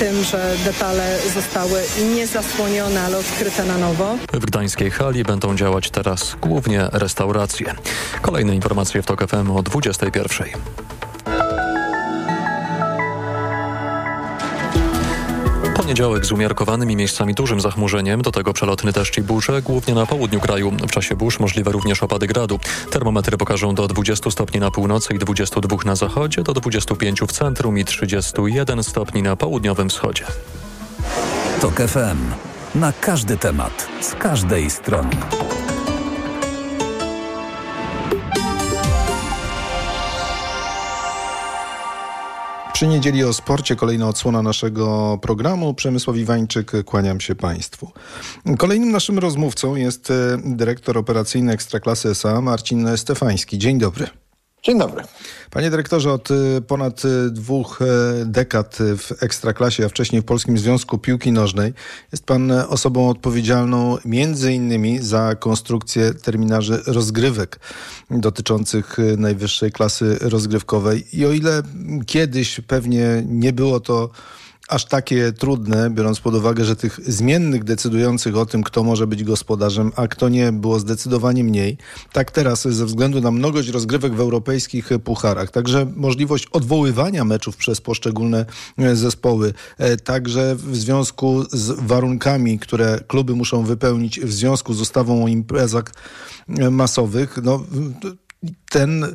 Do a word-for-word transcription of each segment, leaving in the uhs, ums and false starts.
tym, że detale zostały nie zasłonione, ale odkryte na nowo. W gdańskiej hali będą działać teraz głównie restauracje. Kolejne informacje w TOK F M o dwudziestej pierwszej. Poniedziałek z umiarkowanym i miejscami dużym zachmurzeniem, do tego przelotny deszcz i burze, głównie na południu kraju. W czasie burz możliwe również opady gradu. Termometry pokażą do dwudziestu stopni na północy i dwudziestu dwóch na zachodzie, do dwudziestu pięciu w centrum i trzydziestu jeden stopni na południowym wschodzie. TOK F M. Na każdy temat, z każdej strony. Przy niedzieli o sporcie kolejna odsłona naszego programu. Przemysław Iwańczyk, kłaniam się Państwu. Kolejnym naszym rozmówcą jest dyrektor operacyjny Ekstraklasy S A Marcin Stefański. Dzień dobry. Dzień dobry. Panie dyrektorze, od ponad dwóch dekad w Ekstraklasie, a wcześniej w Polskim Związku Piłki Nożnej jest pan osobą odpowiedzialną między innymi za konstrukcję terminarzy rozgrywek dotyczących najwyższej klasy rozgrywkowej. I o ile kiedyś pewnie nie było to aż takie trudne, biorąc pod uwagę, że tych zmiennych decydujących o tym, kto może być gospodarzem, a kto nie, było zdecydowanie mniej. Tak teraz ze względu na mnogość rozgrywek w europejskich pucharach, także możliwość odwoływania meczów przez poszczególne zespoły, także w związku z warunkami, które kluby muszą wypełnić w związku z ustawą o imprezach masowych, no ten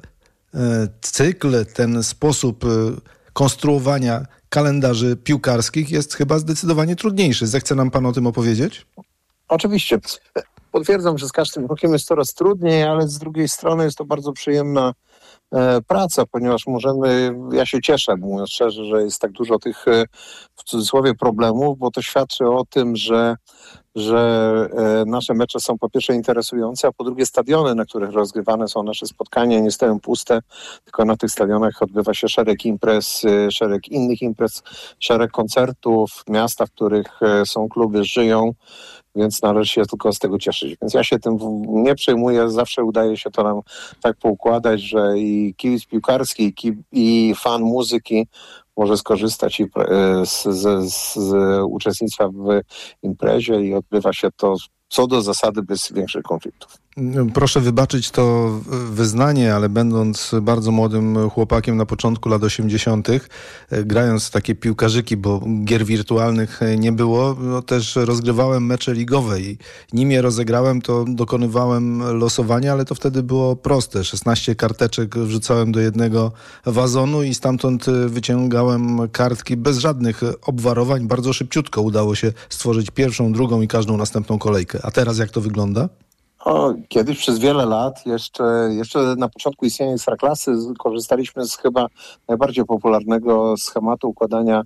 cykl, ten sposób konstruowania kalendarzy piłkarskich jest chyba zdecydowanie trudniejszy. Zechce nam pan o tym opowiedzieć? Oczywiście. Potwierdzam, że z każdym rokiem jest coraz trudniej, ale z drugiej strony jest to bardzo przyjemna e, praca, ponieważ możemy, ja się cieszę, mówiąc szczerze, że jest tak dużo tych e, w cudzysłowie problemów, bo to świadczy o tym, że że e, nasze mecze są po pierwsze interesujące, a po drugie stadiony, na których rozgrywane są nasze spotkania, nie stoją puste, tylko na tych stadionach odbywa się szereg imprez, e, szereg innych imprez, szereg koncertów, miasta, w których e, są kluby, żyją, więc należy się tylko z tego cieszyć. Więc ja się tym nie przejmuję, zawsze udaje się to nam tak poukładać, że i kibic piłkarski, i, kib- i fan muzyki może skorzystać i z, z, z uczestnictwa w imprezie i odbywa się to co do zasady bez większych konfliktów. Proszę wybaczyć to wyznanie, ale będąc bardzo młodym chłopakiem na początku lat osiemdziesiątych, grając takie piłkarzyki, bo gier wirtualnych nie było, no też rozgrywałem mecze ligowe i nim je rozegrałem, to dokonywałem losowania, ale to wtedy było proste. szesnaście karteczek wrzucałem do jednego wazonu i stamtąd wyciągałem kartki bez żadnych obwarowań. Bardzo szybciutko udało się stworzyć pierwszą, drugą i każdą następną kolejkę. A teraz jak to wygląda? O, kiedyś przez wiele lat, jeszcze, jeszcze na początku istnienia Ekstraklasy, korzystaliśmy z chyba najbardziej popularnego schematu układania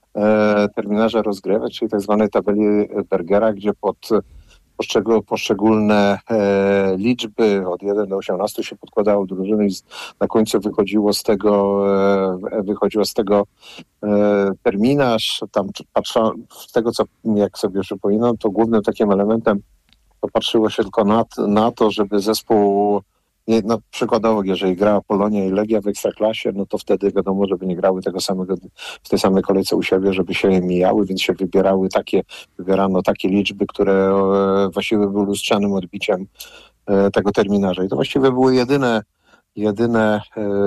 e, terminarza rozgrywek, czyli tak zwanej tabeli Bergera, gdzie pod poszczególne, poszczególne e, liczby od jeden do osiemnastu się podkładało drużyny i na końcu wychodziło z tego, e, wychodziło z tego e, terminarz. Tam patrza, z tego, co jak sobie przypominam, to głównym takim elementem to patrzyło się tylko na, na to, żeby zespół, nie, no, przykładowo, jeżeli grała Polonia i Legia w Ekstraklasie, no to wtedy wiadomo, żeby nie grały tego samego w tej samej kolejce u siebie, żeby się mijały, więc się wybierały takie, wybierano takie liczby, które e, właściwie były lustrzanym odbiciem e, tego terminarza. I to właściwie były jedyne jedyne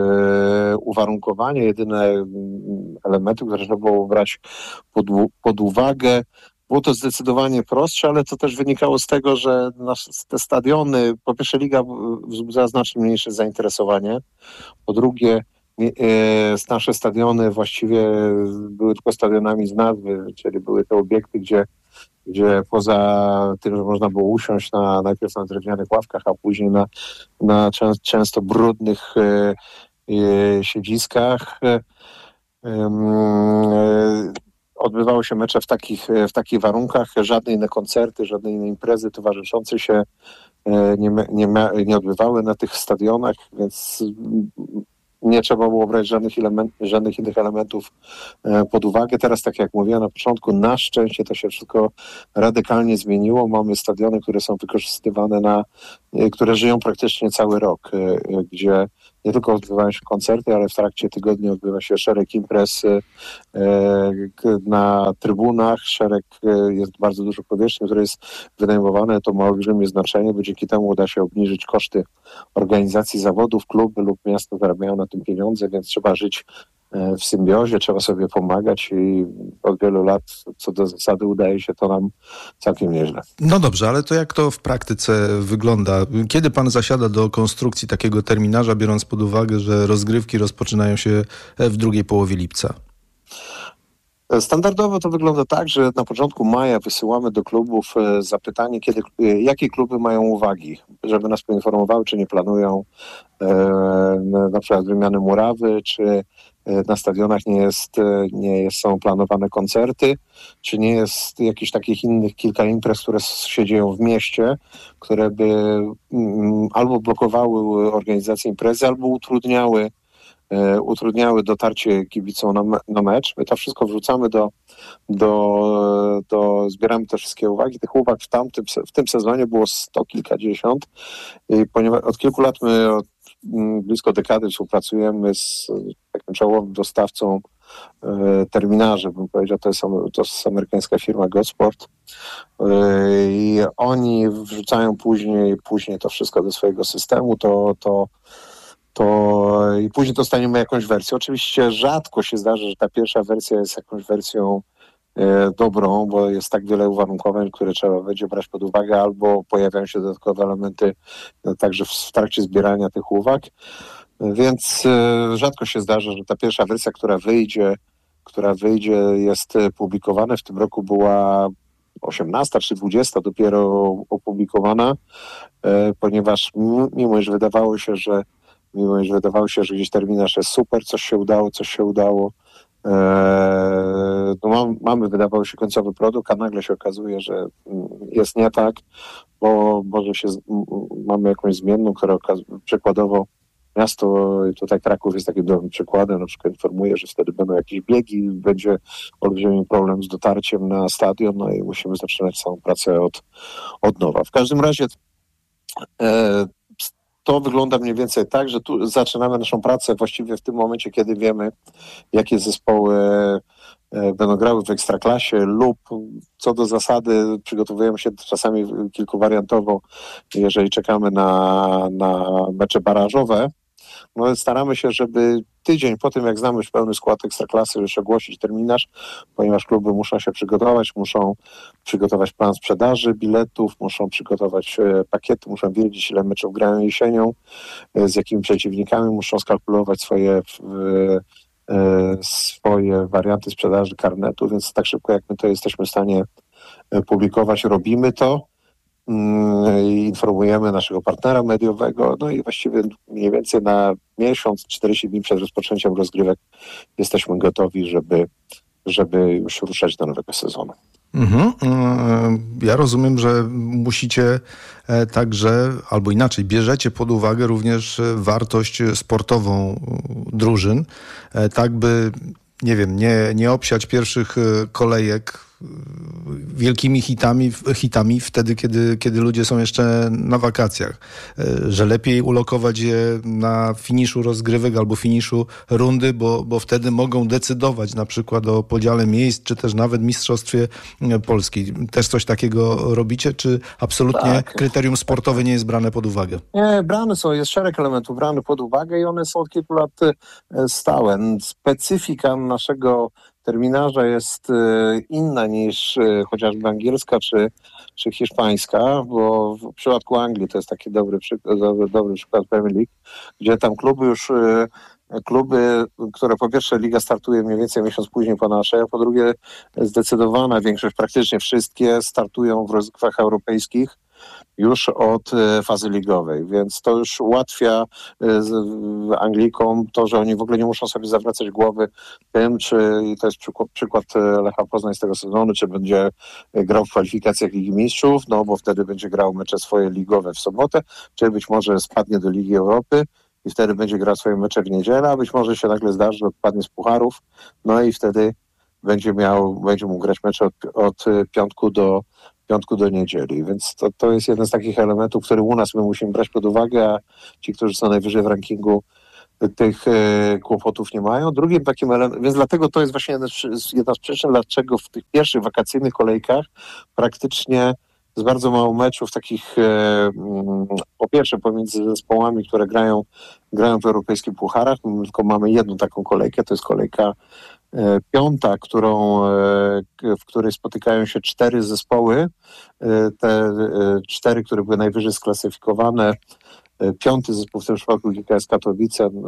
e, uwarunkowanie, jedyne elementy, które trzeba było brać pod, pod uwagę. Było to zdecydowanie prostsze, ale to też wynikało z tego, że nasze, te stadiony, po pierwsze liga wzbudzała znacznie mniejsze zainteresowanie, po drugie e, nasze stadiony właściwie były tylko stadionami z nazwy, czyli były te obiekty, gdzie, gdzie poza tym, że można było usiąść na, najpierw na drewnianych ławkach, a później na, na czę, często brudnych e, e, siedziskach, e, e, odbywały się mecze w takich, w takich warunkach, żadne inne koncerty, żadne inne imprezy towarzyszące się nie, nie, nie odbywały na tych stadionach, więc nie trzeba było brać żadnych, element, żadnych innych elementów pod uwagę. Teraz, tak jak mówiłem na początku, na szczęście to się wszystko radykalnie zmieniło. Mamy stadiony, które są wykorzystywane na, które żyją praktycznie cały rok, gdzie nie tylko odbywają się koncerty, ale w trakcie tygodnia odbywa się szereg imprez na trybunach, szereg, jest bardzo dużo powierzchni, które jest wynajmowane, to ma olbrzymie znaczenie, bo dzięki temu uda się obniżyć koszty organizacji zawodów, kluby lub miasta zarabiają na tym pieniądze, więc trzeba żyć w symbiozie, trzeba sobie pomagać i od wielu lat co do zasady udaje się to nam całkiem nieźle. No dobrze, ale to jak to w praktyce wygląda? Kiedy pan zasiada do konstrukcji takiego terminarza, biorąc pod uwagę, że rozgrywki rozpoczynają się w drugiej połowie lipca? Standardowo to wygląda tak, że na początku maja wysyłamy do klubów zapytanie, kiedy, jakie kluby mają uwagi, żeby nas poinformowały, czy nie planują e, na przykład wymiany murawy, czy na stadionach nie, jest, nie są planowane koncerty, czy nie jest jakichś takich innych kilka imprez, które się dzieją w mieście, które by mm, albo blokowały organizację imprezy, albo utrudniały utrudniały dotarcie kibicom na, me, na mecz. My to wszystko wrzucamy do, do, do, zbieramy te wszystkie uwagi. Tych uwag w tamtym, w tym sezonie było sto kilkadziesiąt. I ponieważ od kilku lat my od m, blisko dekady współpracujemy z takim czołowym dostawcą e, terminarzy, bym powiedział, to jest, to jest amerykańska firma Gosport. E, I oni wrzucają później, później to wszystko do swojego systemu, to, to to i później dostaniemy jakąś wersję. Oczywiście rzadko się zdarza, że ta pierwsza wersja jest jakąś wersją e, dobrą, bo jest tak wiele uwarunkowań, które trzeba będzie brać pod uwagę, albo pojawiają się dodatkowe elementy e, także w, w trakcie zbierania tych uwag. E, więc e, rzadko się zdarza, że ta pierwsza wersja, która wyjdzie, która wyjdzie, jest publikowana. W tym roku była osiemnasta czy dwudziesta dopiero opublikowana, e, ponieważ mimo, że wydawało się, że Mimo, że wydawało się, że gdzieś terminarz jest super, coś się udało, coś się udało. Eee, no mam, mamy, wydawało się, końcowy produkt, a nagle się okazuje, że jest nie tak, bo może się mamy jakąś zmienną, która okaz- przykładowo miasto, tutaj Kraków jest takim dobrym przykładem, na przykład informuje, że wtedy będą jakieś biegi, będzie olbrzymi problem z dotarciem na stadion, no i musimy zaczynać całą pracę od, od nowa. W każdym razie e, to wygląda mniej więcej tak, że tu zaczynamy naszą pracę właściwie w tym momencie, kiedy wiemy, jakie zespoły będą grały w Ekstraklasie lub co do zasady przygotowujemy się czasami kilkuwariantowo, jeżeli czekamy na, na mecze barażowe. No, staramy się, żeby tydzień po tym, jak znamy już pełny skład Ekstraklasy, już ogłosić terminarz, ponieważ kluby muszą się przygotować, muszą przygotować plan sprzedaży biletów, muszą przygotować e, pakiety, muszą wiedzieć, ile meczów grają jesienią, e, z jakimi przeciwnikami, muszą skalkulować swoje, e, e, swoje warianty sprzedaży karnetu, więc tak szybko, jak my to jesteśmy w stanie e, publikować, robimy to. Informujemy naszego partnera mediowego, no i właściwie mniej więcej na miesiąc, czterdzieści dni przed rozpoczęciem rozgrywek jesteśmy gotowi, żeby, żeby już ruszać do nowego sezonu. Mhm. Ja rozumiem, że musicie także, albo inaczej, bierzecie pod uwagę również wartość sportową drużyn, tak by, nie wiem, nie, nie obsiać pierwszych kolejek wielkimi hitami, hitami wtedy, kiedy, kiedy ludzie są jeszcze na wakacjach. Że lepiej ulokować je na finiszu rozgrywek albo finiszu rundy, bo, bo wtedy mogą decydować na przykład o podziale miejsc, czy też nawet mistrzostwie Polski. Też coś takiego robicie, czy absolutnie tak. Kryterium sportowe nie jest brane pod uwagę? Nie, brane są, jest szereg elementów brane pod uwagę i one są od kilku lat stałe. Specyfika naszego terminarza jest inna niż chociażby angielska czy, czy hiszpańska, bo w przypadku Anglii to jest taki dobry przykład, dobry, dobry przykład Premier League, gdzie tam kluby już, kluby, które po pierwsze liga startuje mniej więcej miesiąc później po naszej, a po drugie zdecydowana większość, praktycznie wszystkie startują w rozgrywkach europejskich już od fazy ligowej, więc to już ułatwia Anglikom to, że oni w ogóle nie muszą sobie zawracać głowy tym, czy, i to jest przykład, przykład Lecha Poznań z tego sezonu, czy będzie grał w kwalifikacjach Ligi Mistrzów, no bo wtedy będzie grał mecze swoje ligowe w sobotę, czy być może spadnie do Ligi Europy i wtedy będzie grał swoje mecze w niedzielę, a być może się nagle zdarzy, że odpadnie z pucharów, no i wtedy będzie miał, będzie mógł grać mecze od, od piątku do piątku do niedzieli, więc to, to jest jeden z takich elementów, który u nas my musimy brać pod uwagę, a ci, którzy są najwyżej w rankingu tych e, kłopotów nie mają. Drugim takim elementem, więc dlatego to jest właśnie jedna, jedna z przyczyn, dlaczego w tych pierwszych wakacyjnych kolejkach praktycznie jest bardzo mało meczów takich, e, po pierwsze pomiędzy zespołami, które grają, grają w europejskich pucharach, my tylko mamy jedną taką kolejkę, to jest kolejka e, piąta, którą, e, w której spotykają się cztery zespoły, e, te e, cztery, które były najwyżej sklasyfikowane. E, piąty zespół w tym przypadku G K S Katowice, e,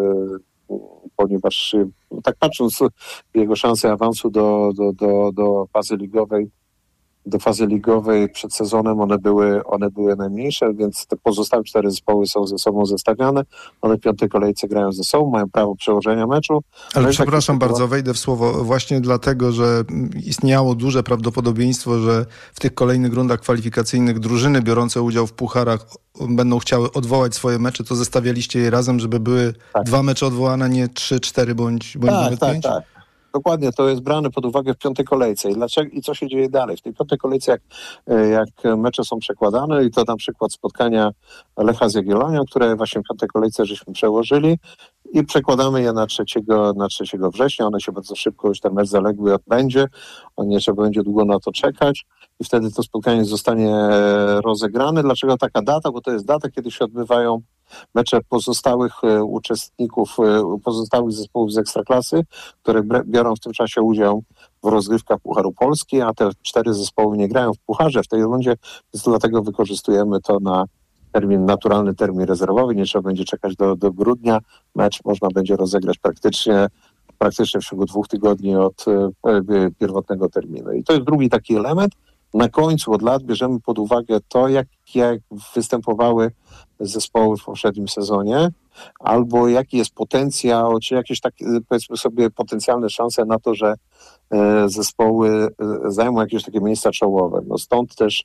ponieważ no, tak patrząc jego szanse awansu do, do, do, do fazy ligowej, do fazy ligowej przed sezonem one były, one były najmniejsze, więc te pozostałe cztery zespoły są ze sobą zestawiane. One w piątej kolejce grają ze sobą, mają prawo przełożenia meczu. Ale no przepraszam taki... bardzo, wejdę w słowo. Właśnie dlatego, że istniało duże prawdopodobieństwo, że w tych kolejnych rundach kwalifikacyjnych drużyny biorące udział w pucharach będą chciały odwołać swoje mecze, to zestawialiście je razem, żeby były tak. dwa mecze odwołane, nie trzy, cztery bądź, bądź tak, nawet tak, pięć? Tak. Dokładnie, to jest brane pod uwagę w piątej kolejce. I dlaczego i co się dzieje dalej? W tej piątej kolejce, jak, jak mecze są przekładane, i to na przykład spotkania Lecha z Jagiellonią, które właśnie w piątej kolejce żeśmy przełożyli i przekładamy je na trzeciego, na trzeciego września. One się bardzo szybko, już ten mecz zaległy odbędzie. On nie trzeba będzie długo na to czekać i wtedy to spotkanie zostanie rozegrane. Dlaczego taka data? Bo to jest data, kiedy się odbywają mecze pozostałych uczestników, pozostałych zespołów z Ekstraklasy, które biorą w tym czasie udział w rozgrywkach Pucharu Polski, a te cztery zespoły nie grają w Pucharze w tej rundzie, więc dlatego wykorzystujemy to na termin, naturalny termin rezerwowy. Nie trzeba będzie czekać do, do grudnia. Mecz można będzie rozegrać praktycznie, praktycznie w ciągu dwóch tygodni od e, pierwotnego terminu. I to jest drugi taki element. Na końcu od lat bierzemy pod uwagę to, jak, jak występowały zespoły w poprzednim sezonie, albo jaki jest potencjał, czy jakieś takie, powiedzmy sobie, potencjalne szanse na to, że e, zespoły e, zajmą jakieś takie miejsca czołowe. No stąd też,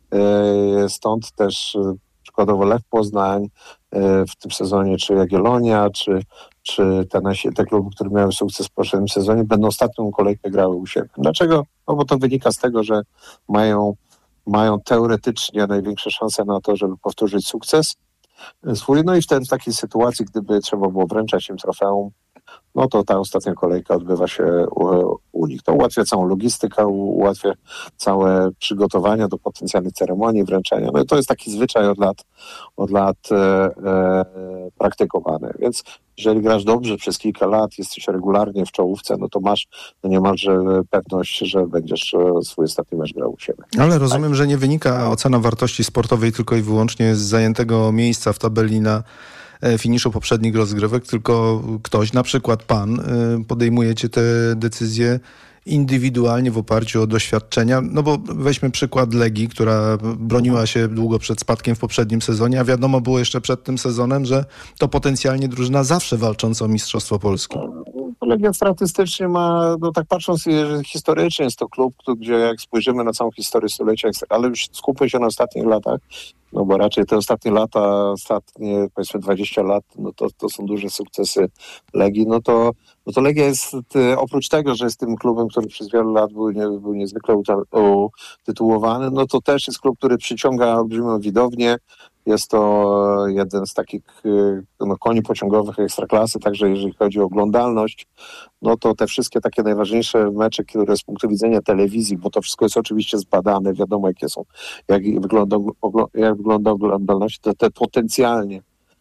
e, stąd też e, przykładowo Lech Poznań e, w tym sezonie, czy Jagiellonia, czy, czy te, nasi, te kluby, które miały sukces w poprzednim sezonie, będą ostatnią kolejkę grały u siebie. Dlaczego? No bo to wynika z tego, że mają, mają teoretycznie największe szanse na to, żeby powtórzyć sukces swój. No i wtedy w takiej sytuacji, gdyby trzeba było wręczać im trofeum, no to ta ostatnia kolejka odbywa się u, u nich. To ułatwia całą logistykę, ułatwia całe przygotowania do potencjalnych ceremonii wręczenia. No i to jest taki zwyczaj od lat, od lat e, e, praktykowany. Więc jeżeli grasz dobrze przez kilka lat, jesteś regularnie w czołówce, no to masz no niemalże pewność, że będziesz swój ostatni mecz grał u siebie. Ale rozumiem, tak, że nie wynika ocena wartości sportowej tylko i wyłącznie z zajętego miejsca w tabeli na finiszu poprzednich rozgrywek, tylko ktoś, na przykład pan, podejmujecie te decyzje indywidualnie w oparciu o doświadczenia. No bo weźmy przykład Legii, która broniła się długo przed spadkiem w poprzednim sezonie, a wiadomo było jeszcze przed tym sezonem, że to potencjalnie drużyna zawsze walcząca o Mistrzostwo Polski. Legia statystycznie ma, no tak patrząc historycznie, jest to klub, gdzie jak spojrzymy na całą historię stulecia, ale już skupmy się na ostatnich latach, no bo raczej te ostatnie lata, ostatnie powiedzmy dwadzieścia lat, no to, to są duże sukcesy Legii, no to, no to Legia jest, oprócz tego, że jest tym klubem, który przez wiele lat był, nie, był niezwykle utytułowany, no to też jest klub, który przyciąga olbrzymią widownię. Jest to jeden z takich no, koni pociągowych Ekstraklasy, także jeżeli chodzi o oglądalność, no to te wszystkie takie najważniejsze mecze, które z punktu widzenia telewizji, bo to wszystko jest oczywiście zbadane, wiadomo jakie są, jak wygląda, jak wygląda oglądalność, to te potencjalnie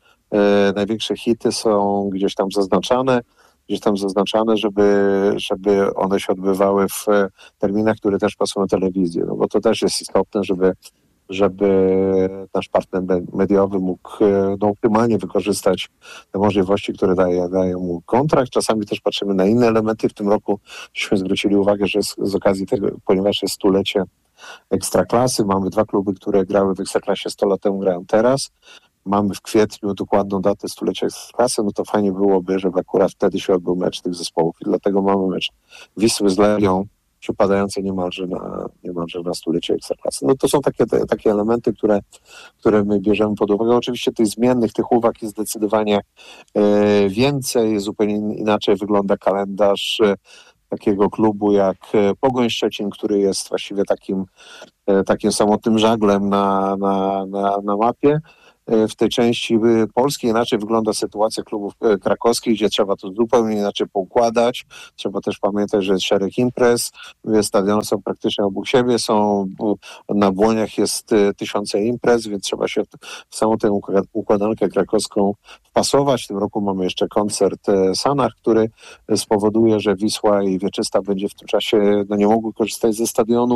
e, największe hity są gdzieś tam zaznaczane, gdzieś tam zaznaczane, żeby, żeby one się odbywały w terminach, które też pasują telewizji, no bo to też jest istotne, żeby żeby nasz partner mediowy mógł no, optymalnie wykorzystać te możliwości, które daje, daje mu kontrakt. Czasami też patrzymy na inne elementy. W tym roku żeśmy zwrócili uwagę, że z, z okazji tego, ponieważ jest stulecie Ekstraklasy, mamy dwa kluby, które grały w Ekstraklasie sto lat temu, grają teraz. Mamy w kwietniu dokładną datę stulecia Ekstraklasy, no to fajnie byłoby, żeby akurat wtedy się odbył mecz tych zespołów i dlatego mamy mecz Wisły z Legią, przypadające niemalże na, niemalże na stulecie Ekstraklasy. No to są takie, te, takie elementy, które, które my bierzemy pod uwagę. Oczywiście tych zmiennych, tych uwag jest zdecydowanie e, więcej, zupełnie inaczej wygląda kalendarz e, takiego klubu jak e, Pogoń Szczecin, który jest właściwie takim, e, takim samotnym żaglem na, na, na, na mapie. w tej części polskiej. Inaczej wygląda sytuacja klubów krakowskich, gdzie trzeba to zupełnie inaczej poukładać. Trzeba też pamiętać, że jest szereg imprez, stadiony są praktycznie obok siebie, są na Błoniach jest tysiące imprez, więc trzeba się w samą tę układankę krakowską wpasować. W tym roku mamy jeszcze koncert Sanach, który spowoduje, że Wisła i Wieczysta będzie w tym czasie, no nie mogły korzystać ze stadionu,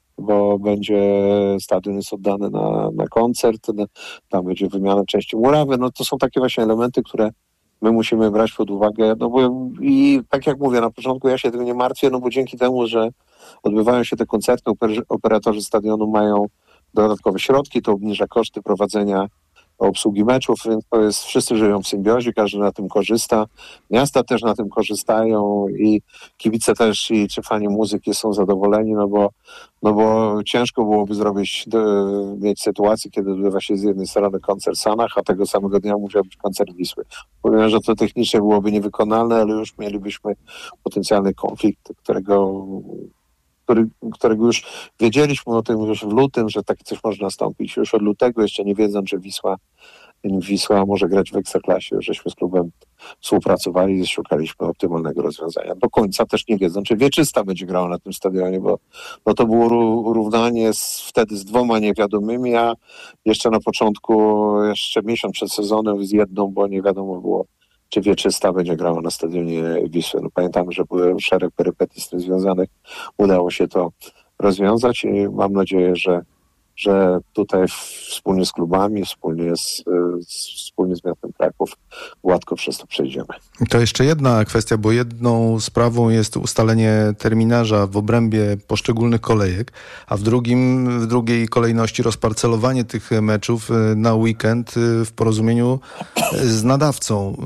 bo będzie stadion jest oddany na, na koncert, tam będzie wymiana części murawy. No to są takie właśnie elementy, które my musimy brać pod uwagę. No bo i tak jak mówię, na początku ja się tym nie martwię, no bo dzięki temu, że odbywają się te koncerty, operatorzy stadionu mają dodatkowe środki, to obniża koszty prowadzenia obsługi meczów, więc to jest, wszyscy żyją w symbiozie, każdy na tym korzysta. Miasta też na tym korzystają i kibice też i czy fani muzyki są zadowoleni, no bo, no bo ciężko byłoby zrobić, do, mieć sytuację, kiedy odbywa się z jednej strony koncert Sanach, a tego samego dnia musiał być koncert Wisły. Powiem, że to technicznie byłoby niewykonalne, ale już mielibyśmy potencjalny konflikt, którego Który, którego już wiedzieliśmy o tym już w lutym, że takie coś może nastąpić. Już od lutego, jeszcze nie wiedząc, że Wisła, Wisła może grać w Ekstraklasie, żeśmy z klubem współpracowali i szukaliśmy optymalnego rozwiązania. Do końca też nie wiedząc, czy Wieczysta będzie grała na tym stadionie, bo no to było równanie z, wtedy z dwoma niewiadomymi, a jeszcze na początku, jeszcze miesiąc przed sezonem z jedną, bo nie wiadomo było, czy Wieczysta będzie grała na stadionie Wisły. No, pamiętam, że były szereg perypetii z tym związanych. Udało się to rozwiązać i mam nadzieję, że, że tutaj wspólnie z klubami, wspólnie z, z, wspólnie z miastem Kraków gładko przez to przejdziemy. To jeszcze jedna kwestia, bo jedną sprawą jest ustalenie terminarza w obrębie poszczególnych kolejek, a w, drugim, w drugiej kolejności rozparcelowanie tych meczów na weekend w porozumieniu z nadawcą.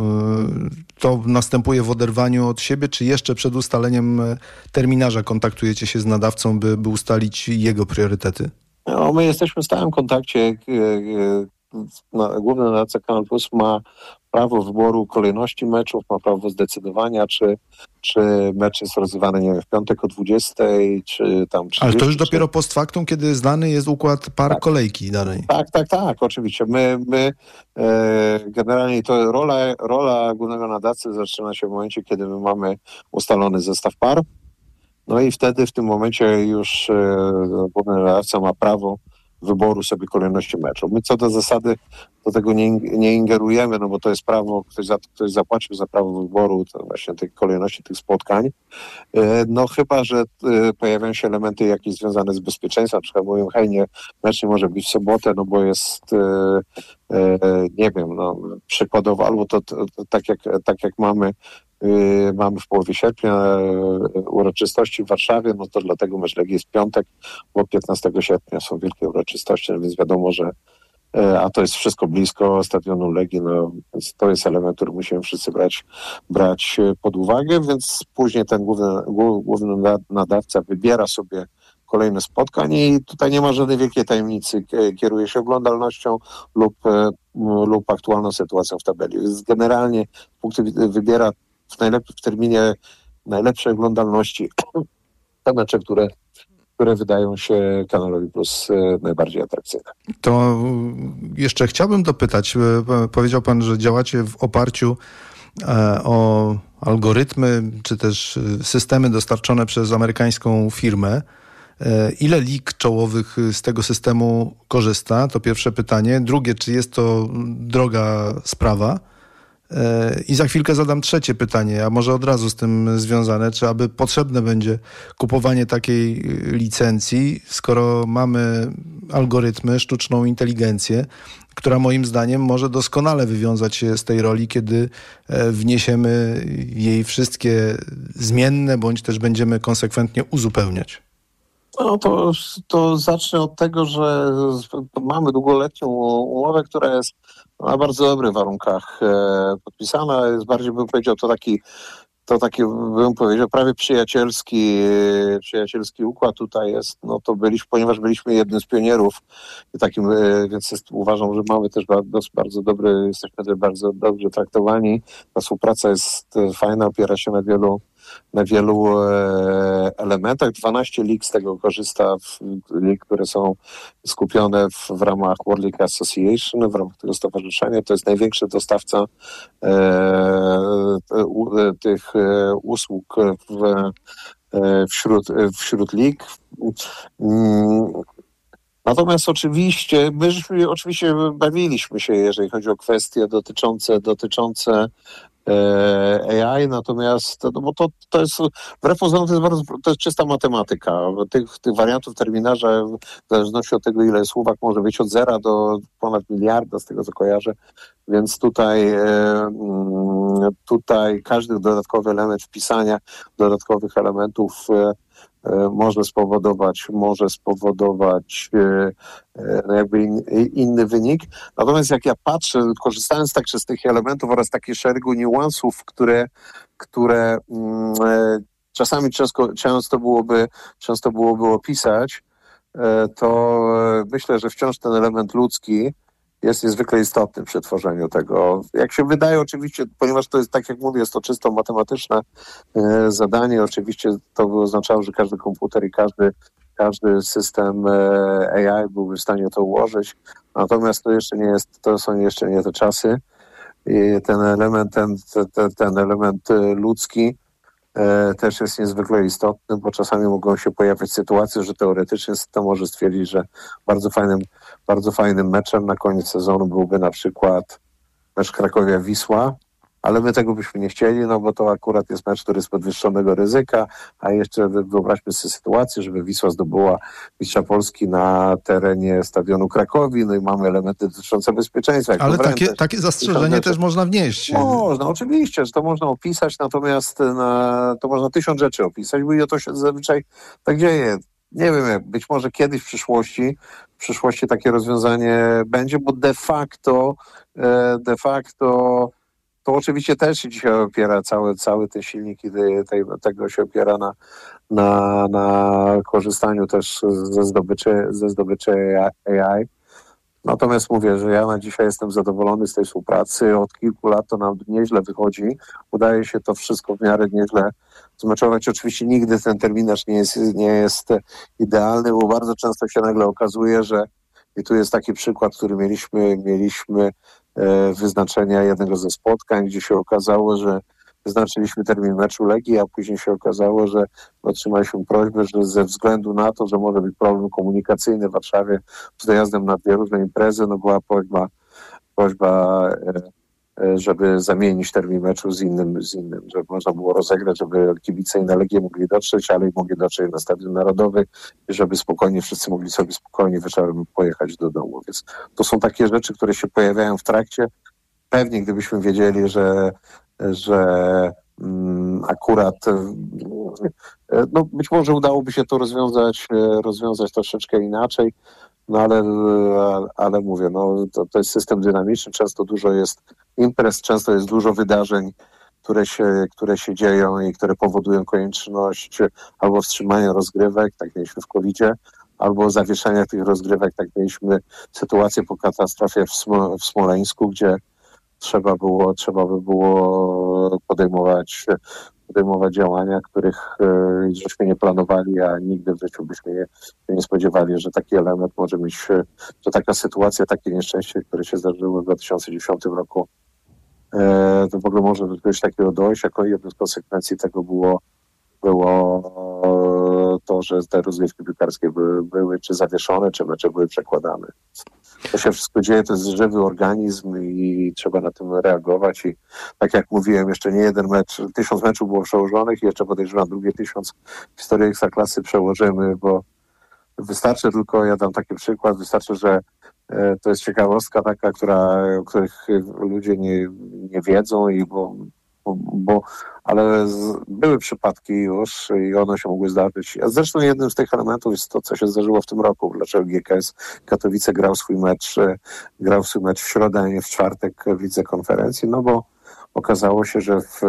To następuje w oderwaniu od siebie, czy jeszcze przed ustaleniem terminarza kontaktujecie się z nadawcą, by, by ustalić jego priorytety? No, my jesteśmy w stałym kontakcie. Główny nadawca Kanal Plus ma prawo wyboru kolejności meczów, ma prawo zdecydowania, czy, czy mecz jest rozgrywany, nie wiem, w piątek o dwudziestej, czy tam trzydzieści. Ale to już dopiero post factum, kiedy znany jest układ par tak. kolejki danej. Tak, tak, tak, oczywiście. My, my e, generalnie to rola, rola głównego nadawcy zaczyna się w momencie, kiedy my mamy ustalony zestaw par. No i wtedy w tym momencie już e, główny nadawca ma prawo wyboru sobie kolejności meczu. My co do zasady do tego nie, nie ingerujemy, no bo to jest prawo, ktoś, za, ktoś zapłacił za prawo wyboru to właśnie tej kolejności tych spotkań. E, no chyba, że e, pojawiają się elementy jakieś związane z bezpieczeństwem, na przykład mówią, hej, nie, mecz nie może być w sobotę, no bo jest e, e, nie wiem, no przykładowo, albo to, to, to tak, jak, tak jak mamy Yy, mamy w połowie sierpnia yy, uroczystości w Warszawie, no to dlatego mecz Legii jest w piątek, bo piętnastego sierpnia są wielkie uroczystości, no więc wiadomo, że yy, a to jest wszystko blisko stadionu Legii, no więc to jest element, który musimy wszyscy brać, brać pod uwagę, więc później ten główny, główny nadawca wybiera sobie kolejne spotkań i tutaj nie ma żadnej wielkiej tajemnicy, kieruje się oglądalnością lub, lub aktualną sytuacją w tabeli. Więc generalnie punkty wybiera w, najlep- w terminie najlepszej oglądalności te mecze, które, które wydają się Kanalowi Plus najbardziej atrakcyjne. To jeszcze chciałbym dopytać, powiedział pan, że działacie w oparciu o algorytmy, czy też systemy dostarczone przez amerykańską firmę. Ile lig czołowych z tego systemu korzysta? To pierwsze pytanie. Drugie, czy jest to droga sprawa? I za chwilkę zadam trzecie pytanie, a może od razu z tym związane, czy aby potrzebne będzie kupowanie takiej licencji, skoro mamy algorytmy, sztuczną inteligencję, która moim zdaniem może doskonale wywiązać się z tej roli, kiedy wniesiemy jej wszystkie zmienne, bądź też będziemy konsekwentnie uzupełniać. No to, to zacznę od tego, że mamy długoletnią umowę, która jest na bardzo dobrych warunkach e, podpisana. Jest bardziej, bym powiedział, to taki, to taki, bym powiedział, prawie przyjacielski, e, przyjacielski układ tutaj jest. No to byliśmy, ponieważ byliśmy jednym z pionierów, takim, e, więc jest, uważam, że mamy też bardzo, bardzo dobry, jesteśmy też bardzo dobrze traktowani. Ta współpraca jest fajna, opiera się na wielu na wielu e, elementach. dwanaście lig z tego korzysta, w, lig, które są skupione w, w ramach World League Association, w ramach tego stowarzyszenia. To jest największy dostawca e, u, tych e, usług w, e, wśród, wśród lig. Mm. Natomiast oczywiście, my żeśmy, oczywiście bawiliśmy się, jeżeli chodzi o kwestie dotyczące, dotyczące e, A I, natomiast, no bo to, to jest, wbrew pozorom, to jest bardzo, to jest czysta matematyka. Tych, tych wariantów terminarza, w zależności od tego, ile słówek może być od zera do ponad miliarda, z tego co kojarzę, więc tutaj, e, tutaj każdy dodatkowy element wpisania dodatkowych elementów e, może spowodować, może spowodować no jakby in, inny wynik. Natomiast jak ja patrzę, korzystając także z tych elementów oraz takich szeregu niuansów, które, które mm, czasami często, często, byłoby, często byłoby opisać, to myślę, że wciąż ten element ludzki jest niezwykle istotny przy tworzeniu tego. Jak się wydaje oczywiście, ponieważ to jest, tak jak mówię, jest to czysto matematyczne e, zadanie, oczywiście to by oznaczało, że każdy komputer i każdy, każdy system e, A I byłby w stanie to ułożyć, natomiast to jeszcze nie jest, to są jeszcze nie te czasy i ten element, ten, ten, ten element ludzki e, też jest niezwykle istotny, bo czasami mogą się pojawiać sytuacje, że teoretycznie system może stwierdzić, że bardzo fajnym, bardzo fajnym meczem na koniec sezonu byłby na przykład mecz Krakowia-Wisła, ale my tego byśmy nie chcieli, no bo to akurat jest mecz, który jest podwyższonego ryzyka, a jeszcze wyobraźmy sobie sytuację, żeby Wisła zdobyła mistrza Polski na terenie stadionu Krakowi, no i mamy elementy dotyczące bezpieczeństwa. Ale takie, takie zastrzeżenie też można wnieść. Można, oczywiście, że to można opisać, natomiast na, to można tysiąc rzeczy opisać, bo i to się zazwyczaj tak dzieje. Nie wiem, jak być może kiedyś w przyszłości, w przyszłości takie rozwiązanie będzie, bo de facto, de facto to oczywiście też się dzisiaj opiera, cały, cały te silniki tej, tej, tego się opiera na, na, na korzystaniu też ze zdobyczy, ze zdobyczy A I. Natomiast mówię, że ja na dzisiaj jestem zadowolony z tej współpracy. Od kilku lat to nam nieźle wychodzi. Udaje się to wszystko w miarę nieźle zmeczować. Oczywiście nigdy ten terminarz nie jest, nie jest idealny, bo bardzo często się nagle okazuje, że i tu jest taki przykład, który mieliśmy, mieliśmy e, wyznaczenia jednego ze spotkań, gdzie się okazało, że wyznaczyliśmy termin meczu Legii, a później się okazało, że otrzymaliśmy prośbę, że ze względu na to, że może być problem komunikacyjny w Warszawie z dojazdem na dwie różne imprezy, no była prośba, prośba e, żeby zamienić termin meczu z innym, z innym, żeby można było rozegrać, żeby kibice i na Legię mogli dotrzeć, ale i mogli dotrzeć na Stadion Narodowy i żeby spokojnie, wszyscy mogli sobie spokojnie wieczorem pojechać do domu. Więc to są takie rzeczy, które się pojawiają w trakcie. Pewnie gdybyśmy wiedzieli, że, że mm, akurat no być może udałoby się to rozwiązać, rozwiązać troszeczkę inaczej, no ale, ale mówię, no to, to jest system dynamiczny, często dużo jest imprez, często jest dużo wydarzeń, które się, które się dzieją i które powodują konieczność albo wstrzymania rozgrywek, tak mieliśmy w kowidzie, albo zawieszenia tych rozgrywek, tak mieliśmy sytuację po katastrofie w, Smo- w Smoleńsku, gdzie trzeba było, trzeba by było podejmować, podejmować działania, których e, żeśmy nie planowali, a nigdy w życiu byśmy nie, nie spodziewali, że taki element może mieć, że taka sytuacja, takie nieszczęście, które się zdarzyło w dwa tysiące dziesiątym roku, e, to w ogóle może do czegoś takiego dojść. Jako jedną z konsekwencji tego było, było to, że te rozgrywki piłkarskie były, były czy zawieszone, czy mecze były przekładane. To się wszystko dzieje, to jest żywy organizm i trzeba na tym reagować i tak jak mówiłem, jeszcze nie jeden mecz, tysiąc meczów było przełożonych i jeszcze podejrzewam drugie tysiąc w historii Ekstraklasy przełożymy, bo wystarczy tylko, ja dam taki przykład, wystarczy, że e, to jest ciekawostka taka, która, o których ludzie nie, nie wiedzą i bo Bo, bo, ale z, były przypadki już i one się mogły zdarzyć. A zresztą jednym z tych elementów jest to, co się zdarzyło w tym roku. Dlaczego G K S Katowice grał swój mecz, grał swój mecz w środę, a nie w czwartek w lidze konferencji? No bo okazało się, że w,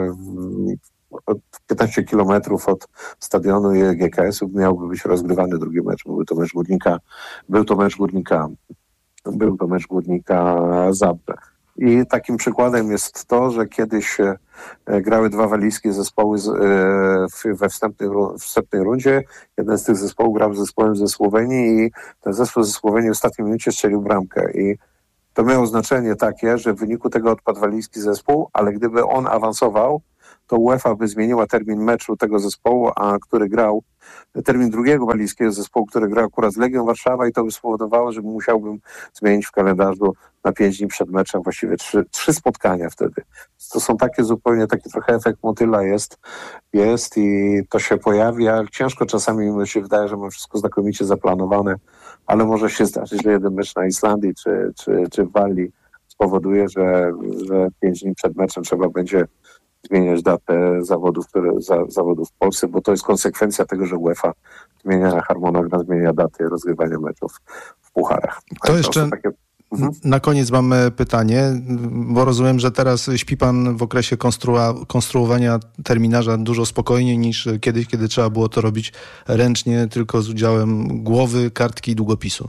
w piętnaście kilometrów od stadionu G K S-u miałby być rozgrywany drugi mecz. Był to mecz Górnika, był to mecz Górnika, był to mecz Górnika Zabrze. I takim przykładem jest to, że kiedyś grały dwa walijskie zespoły we wstępnej, wstępnej rundzie. Jeden z tych zespołów grał z zespołem ze Słowenii i ten zespół ze Słowenii w ostatniej minucie strzelił bramkę. I to miało znaczenie takie, że w wyniku tego odpadł walijski zespół, ale gdyby on awansował, to UEFA by zmieniła termin meczu tego zespołu, a który grał, termin drugiego walijskiego zespołu, który grał akurat z Legią Warszawa, i to by spowodowało, że musiałbym zmienić w kalendarzu na pięć dni przed meczem właściwie trzy, trzy spotkania wtedy. To są takie zupełnie, taki trochę efekt motyla jest, jest i to się pojawia. Ciężko czasami mi się wydaje, że mam wszystko znakomicie zaplanowane, ale może się zdarzyć, że jeden mecz na Islandii czy, czy, czy w Walii spowoduje, że, że pięć dni przed meczem trzeba będzie zmieniać datę zawodów, które, za, zawodów w Polsce, bo to jest konsekwencja tego, że UEFA zmienia harmonogram, zmienia daty rozgrywania meczów w pucharach. To, to jeszcze takie... mhm. na koniec mam pytanie, bo rozumiem, że teraz śpi pan w okresie konstrua- konstruowania terminarza dużo spokojniej niż kiedyś, kiedy trzeba było to robić ręcznie, tylko z udziałem głowy, kartki i długopisu.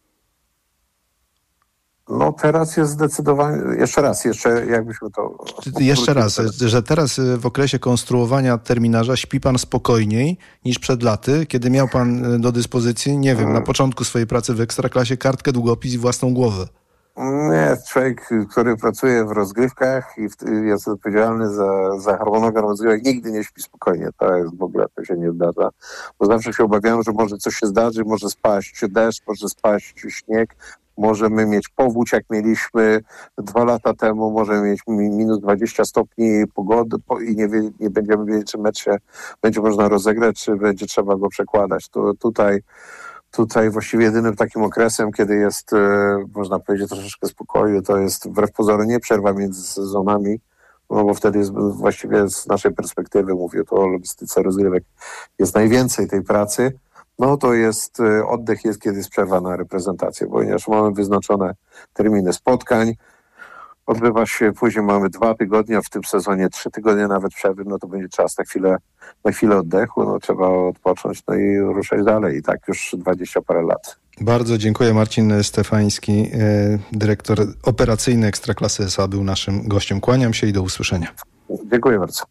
No teraz jest zdecydowanie, jeszcze raz, jeszcze jakbyśmy to... Jeszcze raz, teraz. że teraz w okresie konstruowania terminarza śpi pan spokojniej niż przed laty, kiedy miał pan do dyspozycji, nie wiem, na początku swojej pracy w Ekstraklasie kartkę, długopis i własną głowę. Nie, człowiek, który pracuje w rozgrywkach i w, jest odpowiedzialny za, za harmonogram rozgrywek, nigdy nie śpi spokojnie. To jest w ogóle, to się nie zdarza. Bo zawsze się obawiam, że może coś się zdarzy, może spaść deszcz, może spaść śnieg, możemy mieć powódź, jak mieliśmy dwa lata temu, możemy mieć minus dwadzieścia stopni pogody i nie, wie, nie będziemy wiedzieć, czy mecz się będzie można rozegrać, czy będzie trzeba go przekładać. To tutaj Tutaj właściwie jedynym takim okresem, kiedy jest, e, można powiedzieć, troszeczkę spokoju, to jest wbrew pozorom nie przerwa między sezonami, no bo wtedy jest właściwie z naszej perspektywy, mówię to o logistyce rozgrywek, jest najwięcej tej pracy. No to jest e, oddech jest, kiedy jest przerwa na reprezentację, ponieważ mamy wyznaczone terminy spotkań. Odbywa się, później mamy dwa tygodnie, a w tym sezonie trzy tygodnie nawet przerwy, no to będzie czas na chwilę, na chwilę oddechu, no trzeba odpocząć, no i ruszać dalej. I tak już dwadzieścia parę lat. Bardzo dziękuję. Marcin Stefański, dyrektor operacyjny Ekstraklasy S A, był naszym gościem. Kłaniam się i do usłyszenia. Dziękuję bardzo.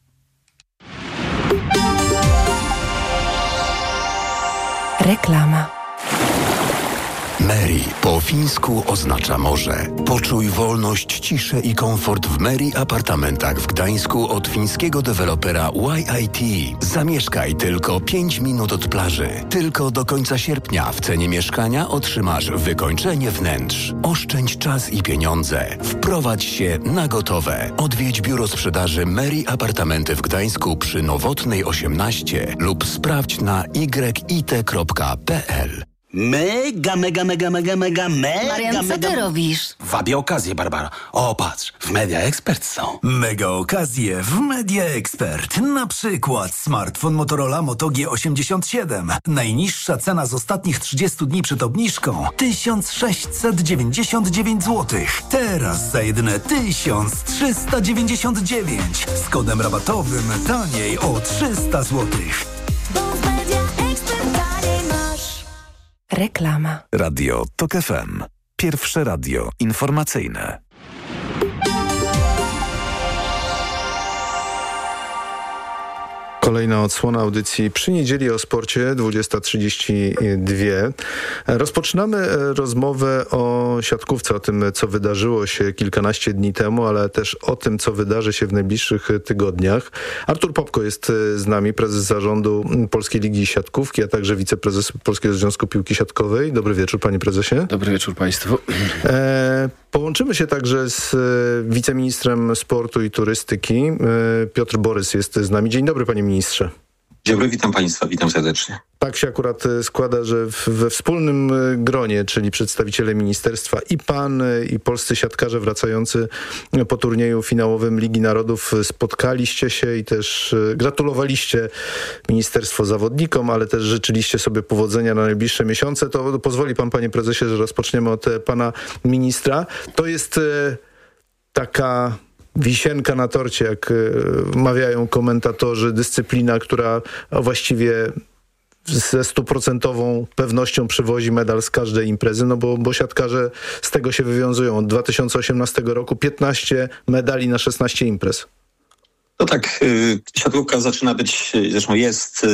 Reklama. Meri po fińsku oznacza morze. Poczuj wolność, ciszę i komfort w Meri apartamentach w Gdańsku od fińskiego dewelopera Y I T. Zamieszkaj tylko pięć minut od plaży. Tylko do końca sierpnia w cenie mieszkania otrzymasz wykończenie wnętrz. Oszczędź czas i pieniądze. Wprowadź się na gotowe. Odwiedź biuro sprzedaży Meri Apartamenty w Gdańsku przy Nowotnej osiemnaście lub sprawdź na y i t kropka p l. Mega, mega, mega, mega, mega, mega, Marian, co mega... ty robisz? Wabię okazję, Barbara. O, patrz, w Media Expert są. Mega okazje w Media Expert. Na przykład smartfon Motorola Moto G osiemdziesiąt siedem. Najniższa cena z ostatnich trzydziestu dni przed obniżką tysiąc sześćset dziewięćdziesiąt dziewięć złotych. Teraz za jedyne tysiąc trzysta dziewięćdziesiąt dziewięć. Z kodem rabatowym taniej o trzysta złotych. Reklama. Radio Tok F M. Pierwsze radio informacyjne. Kolejna odsłona audycji Przy Niedzieli o sporcie, dwudziesta trzydzieści dwa. Rozpoczynamy rozmowę o siatkówce, o tym, co wydarzyło się kilkanaście dni temu, ale też o tym, co wydarzy się w najbliższych tygodniach. Artur Popko jest z nami, prezes zarządu Polskiej Ligi Siatkówki, a także wiceprezes Polskiego Związku Piłki Siatkowej. Dobry wieczór, panie prezesie. Dobry wieczór państwu. E, połączymy się także z wiceministrem sportu i turystyki. E, Piotr Borys jest z nami. Dzień dobry, panie ministrze. Dzień dobry, witam państwa, witam serdecznie. Tak się akurat składa, że w, we wspólnym gronie, czyli przedstawiciele ministerstwa i pan, i polscy siatkarze wracający po turnieju finałowym Ligi Narodów spotkaliście się i też gratulowaliście ministerstwo zawodnikom, ale też życzyliście sobie powodzenia na najbliższe miesiące. To pozwoli pan, panie prezesie, że rozpoczniemy od pana ministra. To jest taka wisienka na torcie, jak mawiają komentatorzy, dyscyplina, która właściwie ze stuprocentową pewnością przywozi medal z każdej imprezy, no bo, bo siatkarze z tego się wywiązują. Od dwa tysiące osiemnastego roku piętnaście medali na szesnaście imprez. No tak, siatkówka zaczyna być, zresztą jest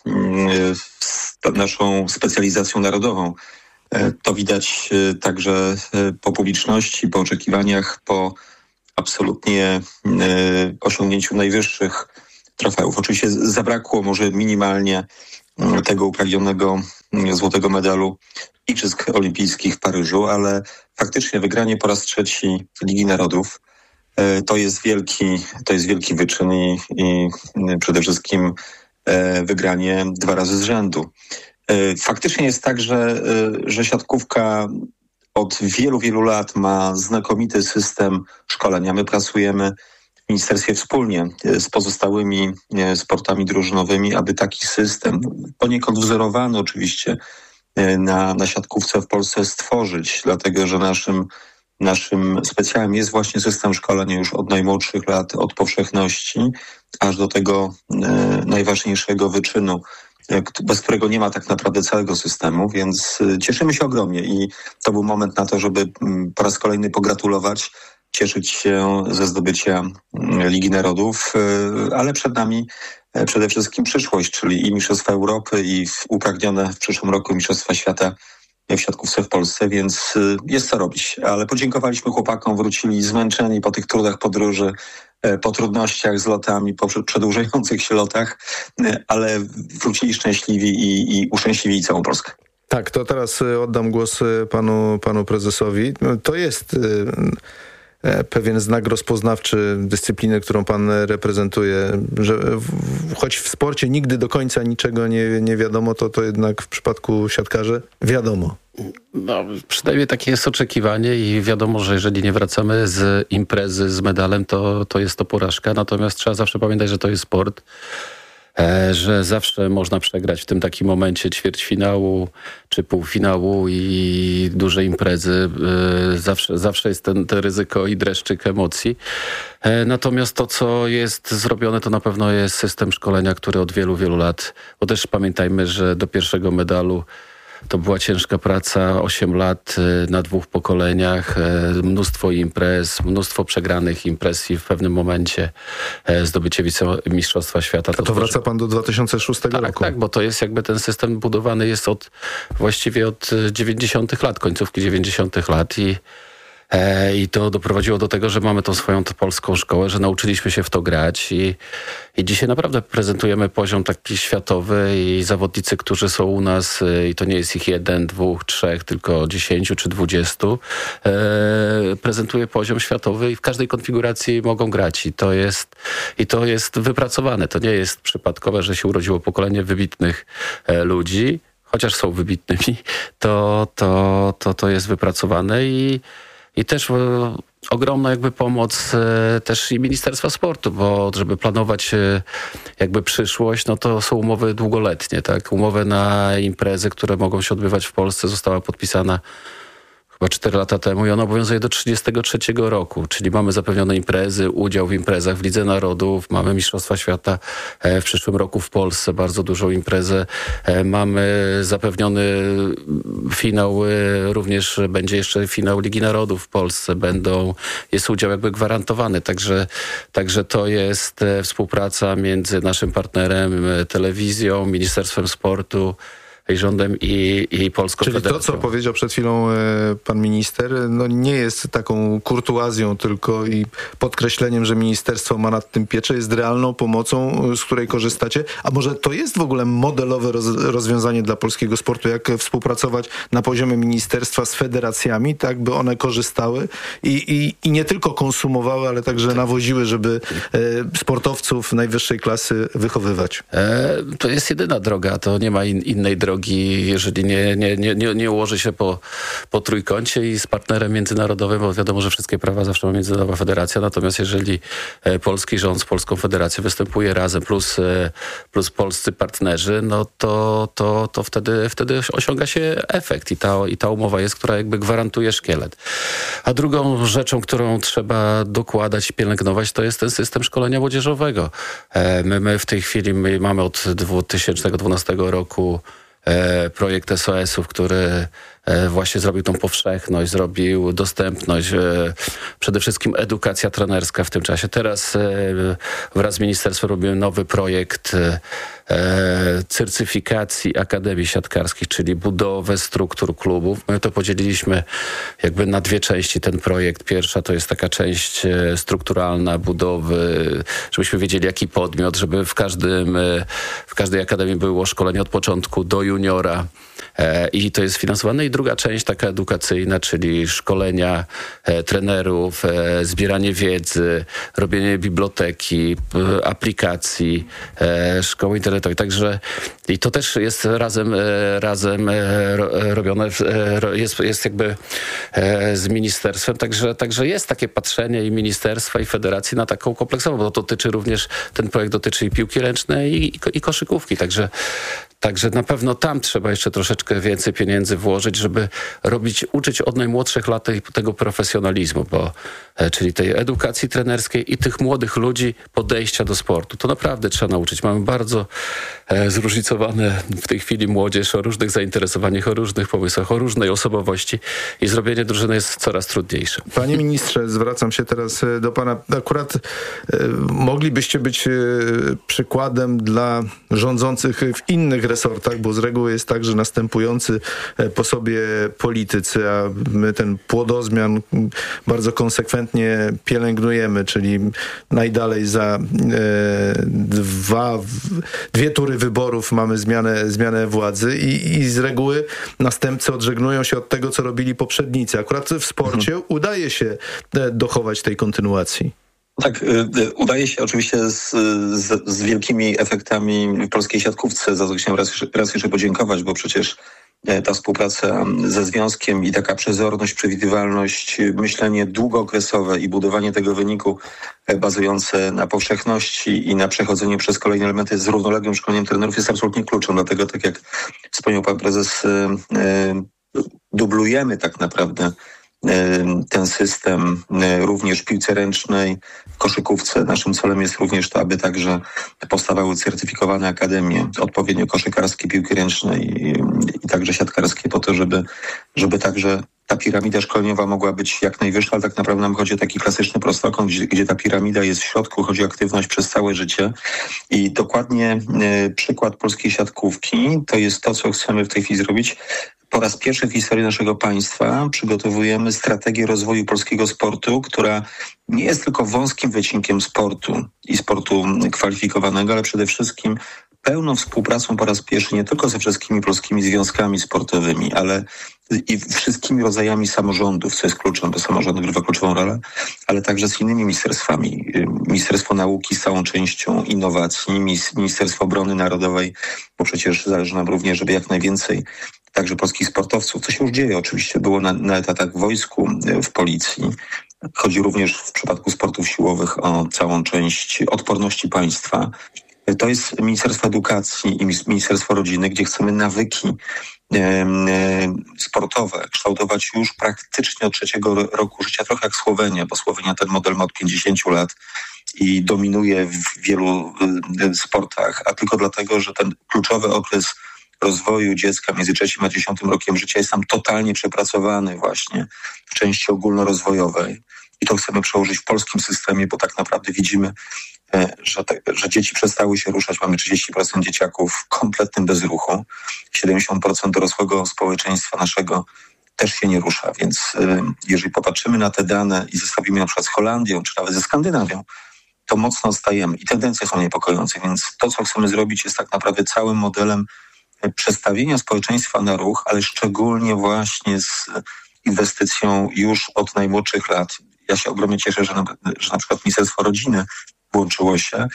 naszą specjalizacją narodową. To widać także po publiczności, po oczekiwaniach, po absolutnie osiągnięciu najwyższych trofeów. Oczywiście zabrakło może minimalnie tego upragnionego złotego medalu Igrzysk Olimpijskich w Paryżu, ale faktycznie wygranie po raz trzeci Ligi Narodów to jest wielki, to jest wielki wyczyn i, i przede wszystkim wygranie dwa razy z rzędu. Faktycznie jest tak, że, że siatkówka od wielu, wielu lat ma znakomity system szkolenia. My pracujemy w ministerstwie wspólnie z pozostałymi sportami drużynowymi, aby taki system, poniekąd wzorowany oczywiście na, na siatkówce w Polsce, stworzyć, dlatego że naszym Naszym specjalem jest właśnie system szkolenia już od najmłodszych lat, od powszechności, aż do tego e, najważniejszego wyczynu, e, bez którego nie ma tak naprawdę całego systemu, więc e, cieszymy się ogromnie i to był moment na to, żeby m, po raz kolejny pogratulować, cieszyć się ze zdobycia m, Ligi Narodów, e, ale przed nami e, przede wszystkim przyszłość, czyli i Mistrzostwa Europy, i w, upragnione w przyszłym roku Mistrzostwa Świata w siatkówce w Polsce, więc jest co robić. Ale podziękowaliśmy chłopakom, wrócili zmęczeni po tych trudach podróży, po trudnościach z lotami, po przedłużających się lotach, ale wrócili szczęśliwi i, i uszczęśliwili całą Polskę. Tak, to teraz oddam głos panu, panu prezesowi. To jest pewien znak rozpoznawczy dyscypliny, którą pan reprezentuje, że w, choć w sporcie nigdy do końca niczego nie, nie wiadomo, to to jednak w przypadku siatkarzy wiadomo. No, przynajmniej takie jest oczekiwanie i wiadomo, że jeżeli nie wracamy z imprezy z medalem, to, to jest to porażka. Natomiast trzeba zawsze pamiętać, że to jest sport, e, że zawsze można przegrać w tym takim momencie ćwierćfinału czy półfinału i duże imprezy. E, zawsze, zawsze jest ten, ten ryzyko i dreszczyk emocji. E, natomiast to, co jest zrobione, to na pewno jest system szkolenia, który od wielu, wielu lat, bo też pamiętajmy, że do pierwszego medalu to była ciężka praca, osiem lat na dwóch pokoleniach, mnóstwo imprez, mnóstwo przegranych imprez i w pewnym momencie zdobycie wicemistrzostwa świata. A to, to wraca pan do dwa tysiące szóstego tak, roku. Tak, bo to jest jakby ten system budowany jest od właściwie od dziewięćdziesiątych lat, końcówki dziewięćdziesiątych lat i I to doprowadziło do tego, że mamy tą swoją polską szkołę, że nauczyliśmy się w to grać i, i dzisiaj naprawdę prezentujemy poziom taki światowy i zawodnicy, którzy są u nas, i to nie jest ich jeden, dwóch, trzech, tylko dziesięciu czy dwudziestu, e, prezentuje poziom światowy i w każdej konfiguracji mogą grać i to jest, i to jest wypracowane. To nie jest przypadkowe, że się urodziło pokolenie wybitnych e, ludzi, chociaż są wybitnymi, to, to, to, to jest wypracowane i I też e, ogromna jakby pomoc e, też i Ministerstwa Sportu, bo żeby planować e, jakby przyszłość, no to są umowy długoletnie, tak? Umowy na imprezy, które mogą się odbywać w Polsce, została podpisana chyba cztery lata temu i ona obowiązuje do trzydziestego trzeciego roku, czyli mamy zapewnione imprezy, udział w imprezach w Lidze Narodów, mamy Mistrzostwa Świata w przyszłym roku w Polsce, bardzo dużą imprezę, mamy zapewniony finał, również będzie jeszcze finał Ligi Narodów w Polsce, będą, jest udział jakby gwarantowany, także, także to jest współpraca między naszym partnerem, telewizją, Ministerstwem Sportu, i rządem i, i Polską Czyli Federacją. to, co powiedział przed chwilą e, pan minister, no nie jest taką kurtuazją tylko i podkreśleniem, że ministerstwo ma nad tym pieczę, jest realną pomocą, z której korzystacie. A może to jest w ogóle modelowe roz, rozwiązanie dla polskiego sportu, jak współpracować na poziomie ministerstwa z federacjami, tak by one korzystały i, i, i nie tylko konsumowały, ale także nawoziły, żeby e, sportowców najwyższej klasy wychowywać? E, to jest jedyna droga, to nie ma in, innej drogi. drogi, jeżeli nie, nie, nie, nie, nie ułoży się po, po trójkącie i z partnerem międzynarodowym, bo wiadomo, że wszystkie prawa zawsze ma Międzynarodowa Federacja, natomiast jeżeli polski rząd z Polską Federacją występuje razem, plus, plus polscy partnerzy, no to, to, to wtedy, wtedy osiąga się efekt i ta, i ta umowa jest, która jakby gwarantuje szkielet. A drugą rzeczą, którą trzeba dokładać i pielęgnować, to jest ten system szkolenia młodzieżowego. My, my w tej chwili my mamy od dwa tysiące dwunastego roku projekt S O S-ów, który właśnie zrobił tą powszechność, zrobił dostępność, przede wszystkim edukacja trenerska w tym czasie. Teraz wraz z ministerstwem robimy nowy projekt certyfikacji akademii siatkarskich, czyli budowę struktur klubów. My to podzieliliśmy jakby na dwie części ten projekt. Pierwsza to jest taka część strukturalna budowy, żebyśmy wiedzieli jaki podmiot, żeby w każdym, w każdej akademii było szkolenie od początku do juniora. I to jest finansowane. I druga część taka edukacyjna, czyli szkolenia e, trenerów, e, zbieranie wiedzy, robienie biblioteki, e, aplikacji, e, szkoły internetowej. Także i to też jest razem, e, razem e, robione, e, jest, jest jakby e, z ministerstwem. Także, także jest takie patrzenie i ministerstwa, i federacji na taką kompleksową, bo to dotyczy również, ten projekt dotyczy i piłki ręcznej, i, i, i koszykówki. Także Także na pewno tam trzeba jeszcze troszeczkę więcej pieniędzy włożyć, żeby robić, uczyć od najmłodszych lat tego profesjonalizmu, bo, czyli tej edukacji trenerskiej i tych młodych ludzi podejścia do sportu. To naprawdę trzeba nauczyć. Mamy bardzo e, zróżnicowane w tej chwili młodzież o różnych zainteresowaniach, o różnych pomysłach, o różnej osobowości i zrobienie drużyny jest coraz trudniejsze. Panie ministrze, zwracam się teraz do pana. Akurat e, moglibyście być e, przykładem dla rządzących w innych resortach, bo z reguły jest tak, że następujący po sobie politycy, a my ten płodozmian bardzo konsekwentnie pielęgnujemy, czyli najdalej za e, dwa, dwie tury wyborów mamy zmianę, zmianę władzy i, i z reguły następcy odżegnują się od tego, co robili poprzednicy. Akurat w sporcie mhm. udaje się dochować tej kontynuacji. Tak, y, udaje się oczywiście z, z, z wielkimi efektami w polskiej siatkówce, za co chciałem raz, raz jeszcze podziękować, bo przecież ta współpraca ze związkiem i taka przezorność, przewidywalność, myślenie długookresowe i budowanie tego wyniku bazujące na powszechności i na przechodzeniu przez kolejne elementy z równoległym szkoleniem trenerów jest absolutnie kluczem. Dlatego, tak jak wspomniał pan prezes, y, y, dublujemy tak naprawdę ten system również w piłce ręcznej, w koszykówce. Naszym celem jest również to, aby także powstawały certyfikowane akademie odpowiednio koszykarskie, piłki ręcznej i, i także siatkarskie po to, żeby, żeby także ta piramida szkoleniowa mogła być jak najwyższa, ale tak naprawdę nam chodzi o taki klasyczny prostokąt, gdzie, gdzie ta piramida jest w środku, chodzi o aktywność przez całe życie. I dokładnie e, przykład polskiej siatkówki to jest to, co chcemy w tej chwili zrobić. Po raz pierwszy w historii naszego państwa przygotowujemy strategię rozwoju polskiego sportu, która nie jest tylko wąskim wycinkiem sportu i sportu kwalifikowanego, ale przede wszystkim pełną współpracą po raz pierwszy nie tylko ze wszystkimi polskimi związkami sportowymi, ale i wszystkimi rodzajami samorządów, co jest kluczem, bo samorząd odgrywa kluczową rolę, ale także z innymi ministerstwami. Ministerstwo Nauki z całą częścią innowacji, Ministerstwo Obrony Narodowej, bo przecież zależy nam również, żeby jak najwięcej także polskich sportowców, co się już dzieje oczywiście, było na, na etatach w wojsku, w policji. Chodzi również w przypadku sportów siłowych o całą część odporności państwa. To jest Ministerstwo Edukacji i Ministerstwo Rodziny, gdzie chcemy nawyki e, e, sportowe kształtować już praktycznie od trzeciego roku życia, trochę jak Słowenia, bo Słowenia ten model ma od pięćdziesięciu lat i dominuje w wielu e, sportach, a tylko dlatego, że ten kluczowy okres rozwoju dziecka między trzecim a dziesiątym rokiem życia jest tam totalnie przepracowany właśnie w części ogólnorozwojowej. I to chcemy przełożyć w polskim systemie, bo tak naprawdę widzimy, że, te, że dzieci przestały się ruszać. Mamy trzydzieści procent dzieciaków w kompletnym bezruchu. siedemdziesiąt procent dorosłego społeczeństwa naszego też się nie rusza. Więc y, jeżeli popatrzymy na te dane i zestawimy na przykład z Holandią, czy nawet ze Skandynawią, to mocno odstajemy. I tendencje są niepokojące. Więc to, co chcemy zrobić, jest tak naprawdę całym modelem przestawienia społeczeństwa na ruch, ale szczególnie właśnie z inwestycją już od najmłodszych lat. Ja się ogromnie cieszę, że na, że na przykład Ministerstwo Rodziny włączyło się z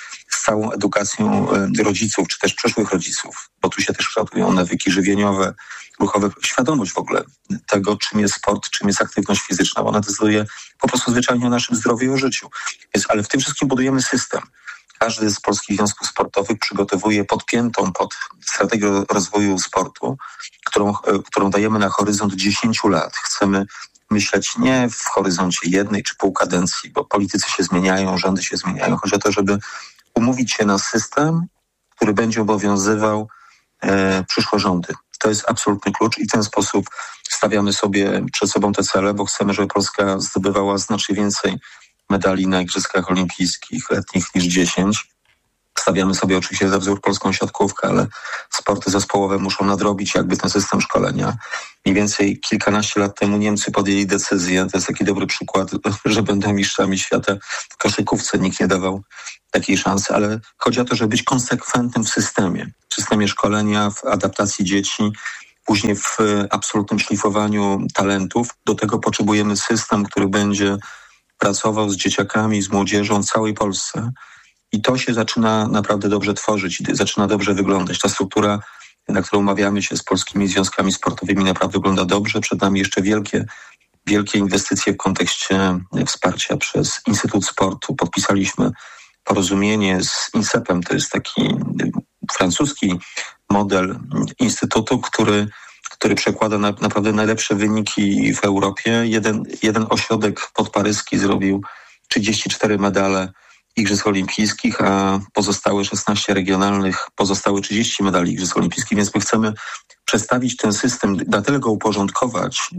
całą edukacją rodziców, czy też przyszłych rodziców, bo tu się też kształtują nawyki żywieniowe, ruchowe, świadomość w ogóle tego, czym jest sport, czym jest aktywność fizyczna. Ona decyduje po prostu zwyczajnie o naszym zdrowiu i o życiu. Więc, ale w tym wszystkim budujemy system. Każdy z polskich związków sportowych przygotowuje podpiętą pod strategię rozwoju sportu, którą, którą dajemy na horyzont dziesięciu lat. Chcemy myśleć nie w horyzoncie jednej czy pół kadencji, bo politycy się zmieniają, rządy się zmieniają. Chodzi o to, żeby umówić się na system, który będzie obowiązywał e, przyszłe rządy. To jest absolutny klucz i w ten sposób stawiamy sobie przed sobą te cele, bo chcemy, żeby Polska zdobywała znacznie więcej medali na Igrzyskach Olimpijskich letnich niż dziesięć. Stawiamy sobie oczywiście za wzór polską siatkówkę, ale sporty zespołowe muszą nadrobić jakby ten system szkolenia. Mniej więcej kilkanaście lat temu Niemcy podjęli decyzję, to jest taki dobry przykład, że będą mistrzami świata w koszykówce. Nikt nie dawał takiej szansy, ale chodzi o to, żeby być konsekwentnym w systemie. W systemie szkolenia, w adaptacji dzieci, później w absolutnym szlifowaniu talentów. Do tego potrzebujemy system, który będzie pracował z dzieciakami, z młodzieżą w całej Polsce. I to się zaczyna naprawdę dobrze tworzyć i zaczyna dobrze wyglądać. Ta struktura, na którą umawiamy się z polskimi związkami sportowymi, naprawdę wygląda dobrze. Przed nami jeszcze wielkie, wielkie inwestycje w kontekście wsparcia przez Instytut Sportu. Podpisaliśmy porozumienie z INSEP-em. To jest taki francuski model instytutu, który, który przekłada na, naprawdę najlepsze wyniki w Europie. Jeden, jeden ośrodek podparyski zrobił trzydzieści cztery medale Igrzysk Olimpijskich, a pozostałe szesnaście regionalnych, pozostałe trzydzieści medali Igrzysk Olimpijskich, więc my chcemy przestawić ten system, na tyle go uporządkować,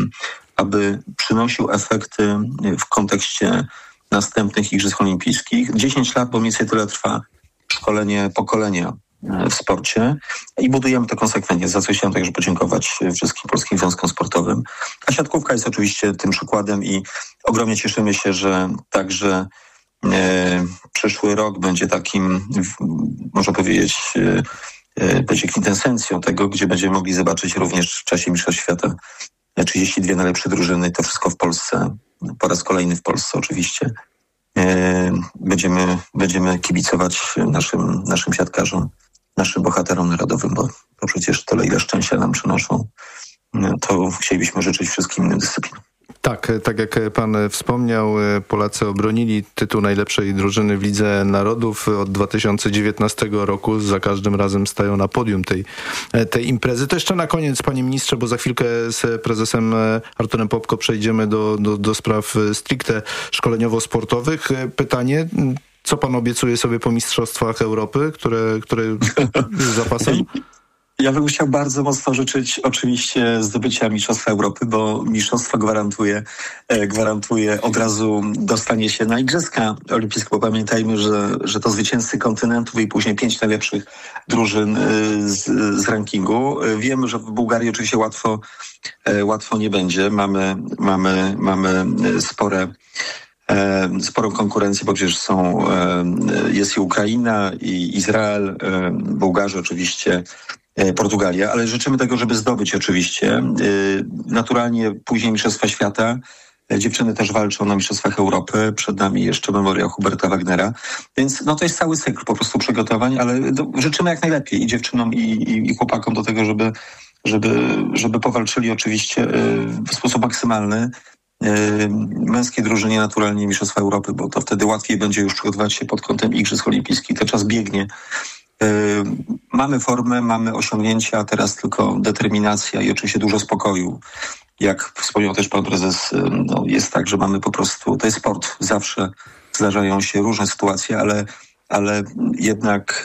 aby przynosił efekty w kontekście następnych Igrzysk Olimpijskich. dziesięć lat, bo mniej więcej tyle trwa szkolenie pokolenia w sporcie i budujemy to konsekwentnie, za co chciałem także podziękować wszystkim polskim związkom sportowym. A siatkówka jest oczywiście tym przykładem i ogromnie cieszymy się, że także E, przyszły rok będzie takim, można powiedzieć, e, e, będzie kwintesencją tego, gdzie będziemy mogli zobaczyć również w czasie Mistrzostw Świata trzydzieści dwie najlepsze drużyny, to wszystko w Polsce, po raz kolejny w Polsce oczywiście. E, będziemy, będziemy kibicować naszym, naszym siatkarzom, naszym bohaterom narodowym, bo, bo przecież tyle, ile szczęścia nam przynoszą, to chcielibyśmy życzyć wszystkim innym dyscyplinom. Tak, tak jak pan wspomniał, Polacy obronili tytuł najlepszej drużyny w Lidze Narodów od dwa tysiące dziewiętnastego roku. Za każdym razem stają na podium tej, tej imprezy. To jeszcze na koniec, panie ministrze, bo za chwilkę z prezesem Arturem Popko przejdziemy do, do, do spraw stricte szkoleniowo-sportowych. Pytanie, co pan obiecuje sobie po Mistrzostwach Europy, które, które za pasem? Ja bym chciał bardzo mocno życzyć oczywiście zdobycia Mistrzostwa Europy, bo mistrzostwo gwarantuje, gwarantuje od razu dostanie się na Igrzyska Olimpijskie, bo pamiętajmy, że, że to zwycięzcy kontynentów i później pięć najlepszych drużyn z, z rankingu. Wiemy, że w Bułgarii oczywiście łatwo, łatwo nie będzie. Mamy, mamy, mamy spore sporą konkurencję, bo przecież są, jest i Ukraina, i Izrael, Bułgarzy oczywiście, Portugalia, ale życzymy tego, żeby zdobyć oczywiście. Naturalnie później Mistrzostwa Świata. Dziewczyny też walczą na Mistrzostwach Europy. Przed nami jeszcze memoriał Huberta Wagnera. Więc no to jest cały cykl po prostu przygotowań, ale do, życzymy jak najlepiej i dziewczynom, i, i, i chłopakom do tego, żeby, żeby, żeby powalczyli oczywiście w sposób maksymalny. Męskiej drużynie naturalnie Mistrzostwa Europy, bo to wtedy łatwiej będzie już przygotować się pod kątem Igrzysk Olimpijskich. Ten czas biegnie. Mamy formę, mamy osiągnięcia, teraz tylko determinacja i oczywiście dużo spokoju. Jak wspomniał też pan prezes, no jest tak, że mamy po prostu, to jest sport, zawsze zdarzają się różne sytuacje, ale, ale jednak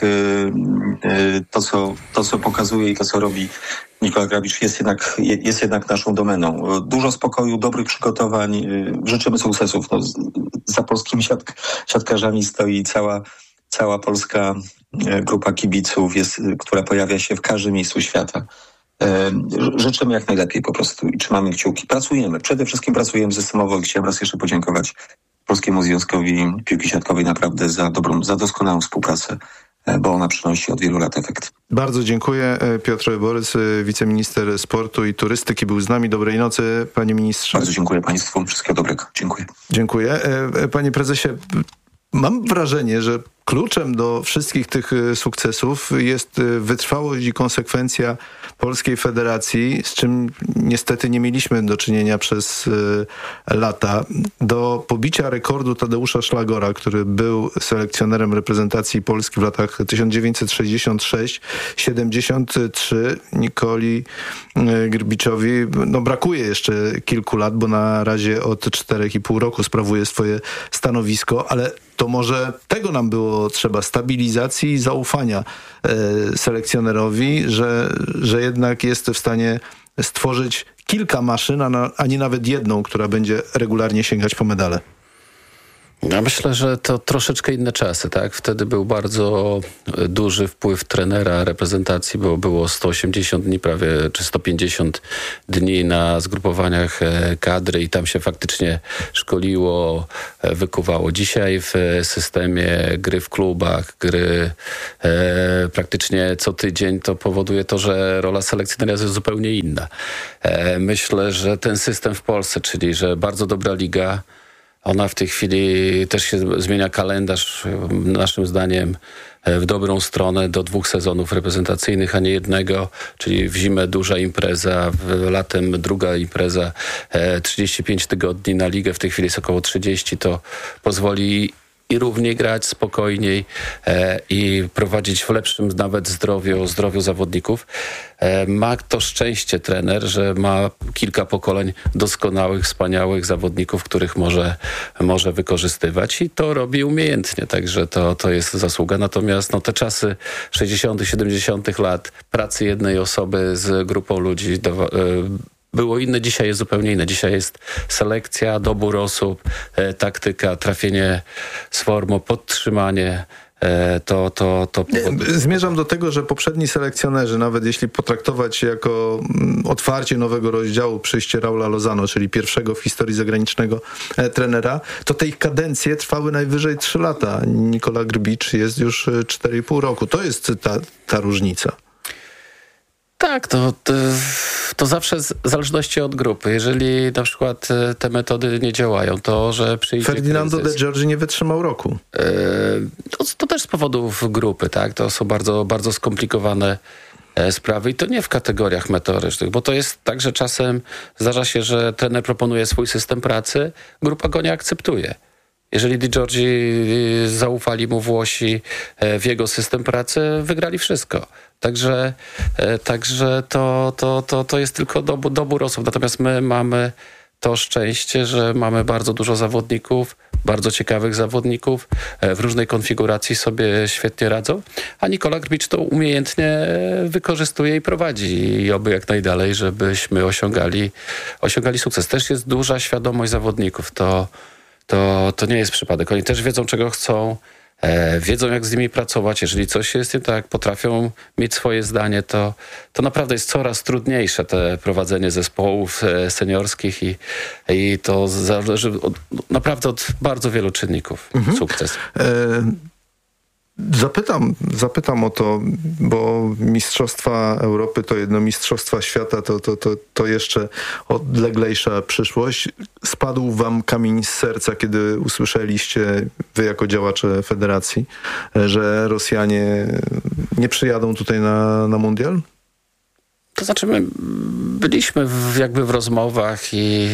to co, to, co pokazuje i to, co robi Nikola Grabicz, jest jednak, jest jednak naszą domeną. Dużo spokoju, dobrych przygotowań, życzymy sukcesów. No, za polskimi siatk- siatkarzami stoi cała Cała polska grupa kibiców, jest, która pojawia się w każdym miejscu świata. Życzymy jak najlepiej po prostu i trzymamy kciuki. Pracujemy, przede wszystkim pracujemy systemowo i chciałem raz jeszcze podziękować Polskiemu Związkowi Piłki Siatkowej naprawdę za dobrą, za doskonałą współpracę, bo ona przynosi od wielu lat efekt. Bardzo dziękuję. Piotr Borys, wiceminister sportu i turystyki, był z nami. Dobrej nocy, panie ministrze. Bardzo dziękuję państwu. Wszystkiego dobrego. Dziękuję. Dziękuję. Panie prezesie, mam wrażenie, że kluczem do wszystkich tych sukcesów jest wytrwałość i konsekwencja Polskiej Federacji, z czym niestety nie mieliśmy do czynienia przez lata. Do pobicia rekordu Tadeusza Szlagora, który był selekcjonerem reprezentacji Polski w latach tysiąc dziewięćset sześćdziesiąt sześć siedemdziesiąt trzy, Nikoli Grbiczowi no brakuje jeszcze kilku lat, bo na razie od czterech i pół roku sprawuje swoje stanowisko, ale to może tego nam było trzeba, stabilizacji i zaufania e, selekcjonerowi, że, że jednak jest w stanie stworzyć kilka maszyn, a, na, a nie nawet jedną, która będzie regularnie sięgać po medale. Ja myślę, że to troszeczkę inne czasy, tak? Wtedy był bardzo duży wpływ trenera reprezentacji, bo było sto osiemdziesiąt dni prawie, czy sto pięćdziesiąt dni na zgrupowaniach kadry i tam się faktycznie szkoliło, wykuwało. Dzisiaj w systemie gry w klubach, gry e, praktycznie co tydzień, to powoduje to, że rola selekcjonera jest zupełnie inna. E, myślę, że ten system w Polsce, czyli że bardzo dobra liga, ona w tej chwili też się zmienia kalendarz, naszym zdaniem, w dobrą stronę do dwóch sezonów reprezentacyjnych, a nie jednego, czyli w zimę duża impreza, w latem druga impreza, trzydzieści pięć tygodni na ligę, w tej chwili jest około trzydzieści, to pozwoli i równiej grać, spokojniej e, i prowadzić w lepszym nawet zdrowiu, zdrowiu zawodników. E, ma to szczęście trener, że ma kilka pokoleń doskonałych, wspaniałych zawodników, których może, może wykorzystywać i to robi umiejętnie, także to, to jest zasługa. Natomiast no, te czasy sześćdziesiątych, siedemdziesiątych lat pracy jednej osoby z grupą ludzi do, e, było inne, dzisiaj jest zupełnie inne. Dzisiaj jest selekcja, dobór osób, e, taktyka, trafienie z formą, podtrzymanie. E, to, to, to... Zmierzam do tego, że poprzedni selekcjonerzy, nawet jeśli potraktować jako mm, otwarcie nowego rozdziału przyjście Raula Lozano, czyli pierwszego w historii zagranicznego e, trenera, to te ich kadencje trwały najwyżej trzy lata. Nikola Grbicz jest już cztery i pół roku. To jest ta, ta różnica. Tak, to, to, to zawsze w zależności od grupy. Jeżeli na przykład te metody nie działają, to że przyjdzie Ferdinando kryzys, de Giorgi nie wytrzymał roku. Yy, to, to też z powodów grupy, tak? To są bardzo, bardzo skomplikowane e, sprawy i to nie w kategoriach meteorycznych, bo to jest tak, że czasem zdarza się, że trener proponuje swój system pracy, grupa go nie akceptuje. Jeżeli Di Giorgi zaufali mu Włosi w jego system pracy, wygrali wszystko. Także, także to, to, to, to jest tylko dobór, dobór osób. Natomiast my mamy to szczęście, że mamy bardzo dużo zawodników, bardzo ciekawych zawodników, w różnej konfiguracji sobie świetnie radzą, a Nikola Grbicz to umiejętnie wykorzystuje i prowadzi i oby jak najdalej, żebyśmy osiągali, osiągali sukces. Też jest duża świadomość zawodników, to To, to nie jest przypadek. Oni też wiedzą, czego chcą, e, wiedzą, jak z nimi pracować. Jeżeli coś jest nie tak, potrafią mieć swoje zdanie, to, to naprawdę jest coraz trudniejsze te prowadzenie zespołów e, seniorskich i, i to zależy od, naprawdę od bardzo wielu czynników. Mhm. Sukces. E- Zapytam, zapytam o to, bo Mistrzostwa Europy to jedno, Mistrzostwa Świata to, to, to, to jeszcze odleglejsza przyszłość. Spadł wam kamień z serca, kiedy usłyszeliście, wy jako działacze federacji, że Rosjanie nie przyjadą tutaj na, na mundial? To znaczy my byliśmy w, jakby w rozmowach i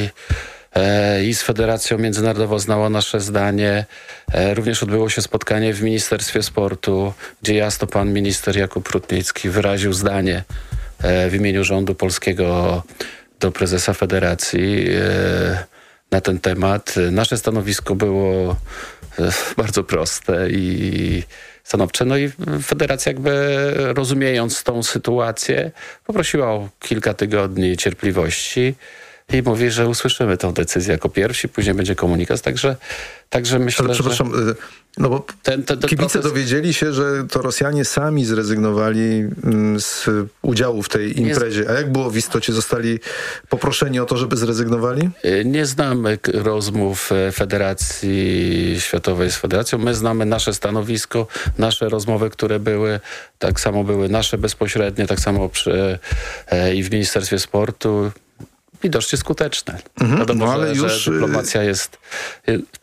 i z Federacją Międzynarodową znała nasze zdanie. Również odbyło się spotkanie w Ministerstwie Sportu, gdzie jasno pan minister Jakub Rutnicki wyraził zdanie w imieniu rządu polskiego do prezesa Federacji na ten temat. Nasze stanowisko było bardzo proste i stanowcze. No i Federacja jakby rozumiejąc tą sytuację poprosiła o kilka tygodni cierpliwości i mówi, że usłyszymy tę decyzję jako pierwsi, później będzie komunikat, także, także myślę, Ale przepraszam, że no bo ten, ten, ten kibice proces... dowiedzieli się, że to Rosjanie sami zrezygnowali z udziału w tej imprezie. A jak było w istocie? Zostali poproszeni o to, żeby zrezygnowali? Nie znamy rozmów Federacji Światowej z Federacją. My znamy nasze stanowisko, nasze rozmowy, które były, tak samo były nasze bezpośrednie, tak samo przy, i w Ministerstwie Sportu. Widocznie skuteczne. Mhm, Wiadomo, no ale że, już że dyplomacja jest...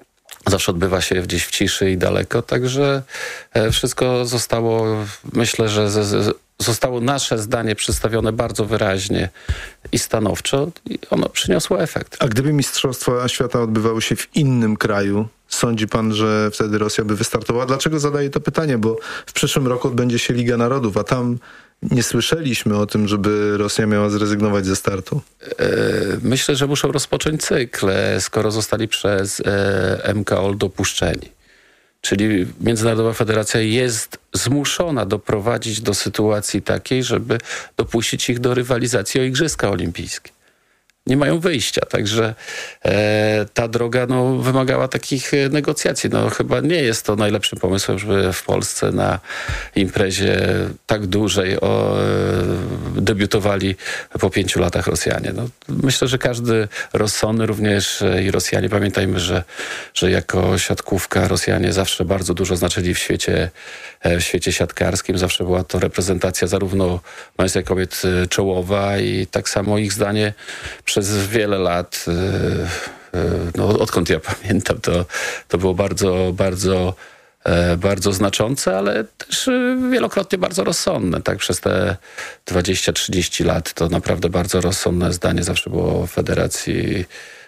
zawsze odbywa się gdzieś w ciszy i daleko, także wszystko zostało, myślę, że z, z, zostało nasze zdanie przedstawione bardzo wyraźnie i stanowczo i ono przyniosło efekt. A gdyby Mistrzostwa Świata odbywały się w innym kraju, sądzi pan, że wtedy Rosja by wystartowała? Dlaczego zadaję to pytanie? Bo w przyszłym roku odbędzie się Liga Narodów, a tam nie słyszeliśmy o tym, żeby Rosja miała zrezygnować ze startu. Myślę, że muszą rozpocząć cykl, skoro zostali przez M K O L dopuszczeni. Czyli Międzynarodowa Federacja jest zmuszona doprowadzić do sytuacji takiej, żeby dopuścić ich do rywalizacji o Igrzyska Olimpijskie. Nie mają wyjścia, także e, ta droga no, wymagała takich negocjacji. No, chyba nie jest to najlepszym pomysłem, żeby w Polsce na imprezie tak dużej o, e, debiutowali po pięciu latach Rosjanie. No, myślę, że każdy rozsądny, również i Rosjanie, pamiętajmy, że, że jako siatkówka Rosjanie zawsze bardzo dużo znaczyli w świecie, w świecie siatkarskim. Zawsze była to reprezentacja zarówno mężczyzn, jak i kobiet czołowa i tak samo ich zdanie przez wiele lat, no, odkąd ja pamiętam, to, to było bardzo, bardzo, bardzo znaczące, ale też wielokrotnie bardzo rozsądne. Tak? Przez te dwadzieścia trzydzieści lat to naprawdę bardzo rozsądne zdanie zawsze było Federacji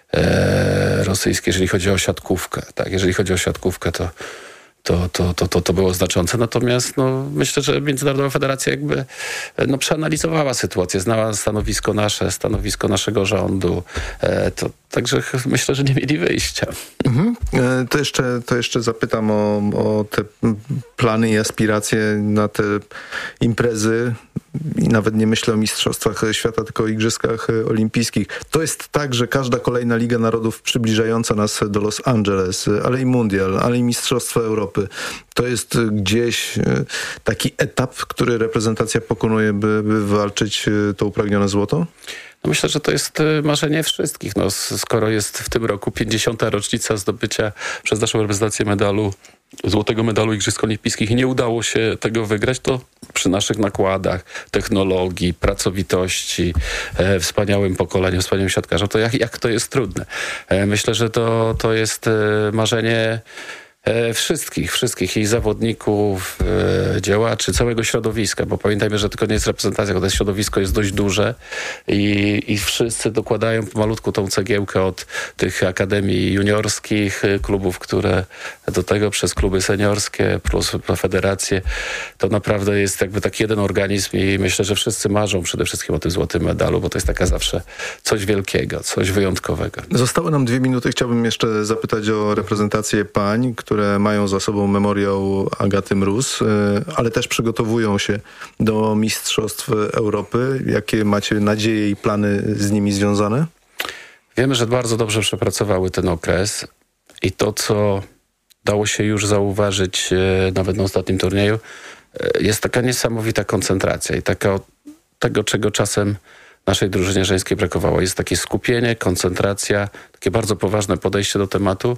Rosyjskiej, jeżeli chodzi o siatkówkę. Tak? Jeżeli chodzi o siatkówkę, to To, to, to, to, to było znaczące. Natomiast no, myślę, że Międzynarodowa Federacja jakby no, przeanalizowała sytuację, znała stanowisko nasze, stanowisko naszego rządu. E, to, także myślę, że nie mieli wyjścia. Mhm. E, to, jeszcze, to jeszcze zapytam o, o te plany i aspiracje na te imprezy. I nawet nie myślę o Mistrzostwach Świata, tylko o Igrzyskach Olimpijskich. To jest tak, że każda kolejna Liga Narodów przybliżająca nas do Los Angeles, ale i Mundial, ale i Mistrzostwa Europy, to jest gdzieś taki etap, który reprezentacja pokonuje, by, by walczyć to upragnione złoto? No myślę, że to jest marzenie wszystkich. No, skoro jest w tym roku pięćdziesiąta rocznica zdobycia przez naszą reprezentację medalu, złotego medalu Igrzysk Olimpijskich i nie udało się tego wygrać, to przy naszych nakładach, technologii, pracowitości, e, wspaniałym pokoleniu, wspaniałym siatkarzom, to jak, jak to jest trudne. E, myślę, że to, to jest e, marzenie wszystkich, wszystkich i zawodników, e, działaczy, całego środowiska, bo pamiętajmy, że tylko nie jest reprezentacja, bo to środowisko jest dość duże i, i wszyscy dokładają pomalutku tą cegiełkę od tych akademii juniorskich, klubów, które do tego przez kluby seniorskie plus federacje, to naprawdę jest jakby taki jeden organizm i myślę, że wszyscy marzą przede wszystkim o tym złotym medalu, bo to jest taka zawsze coś wielkiego, coś wyjątkowego. Zostały nam dwie minuty. Chciałbym jeszcze zapytać o reprezentację pań, które mają za sobą memoriał Agaty Mróz, ale też przygotowują się do Mistrzostw Europy. Jakie macie nadzieje i plany z nimi związane? Wiemy, że bardzo dobrze przepracowały ten okres i to, co dało się już zauważyć nawet na ostatnim turnieju, jest taka niesamowita koncentracja i taka tego, czego czasem naszej drużynie żeńskiej brakowało. Jest takie skupienie, koncentracja, takie bardzo poważne podejście do tematu.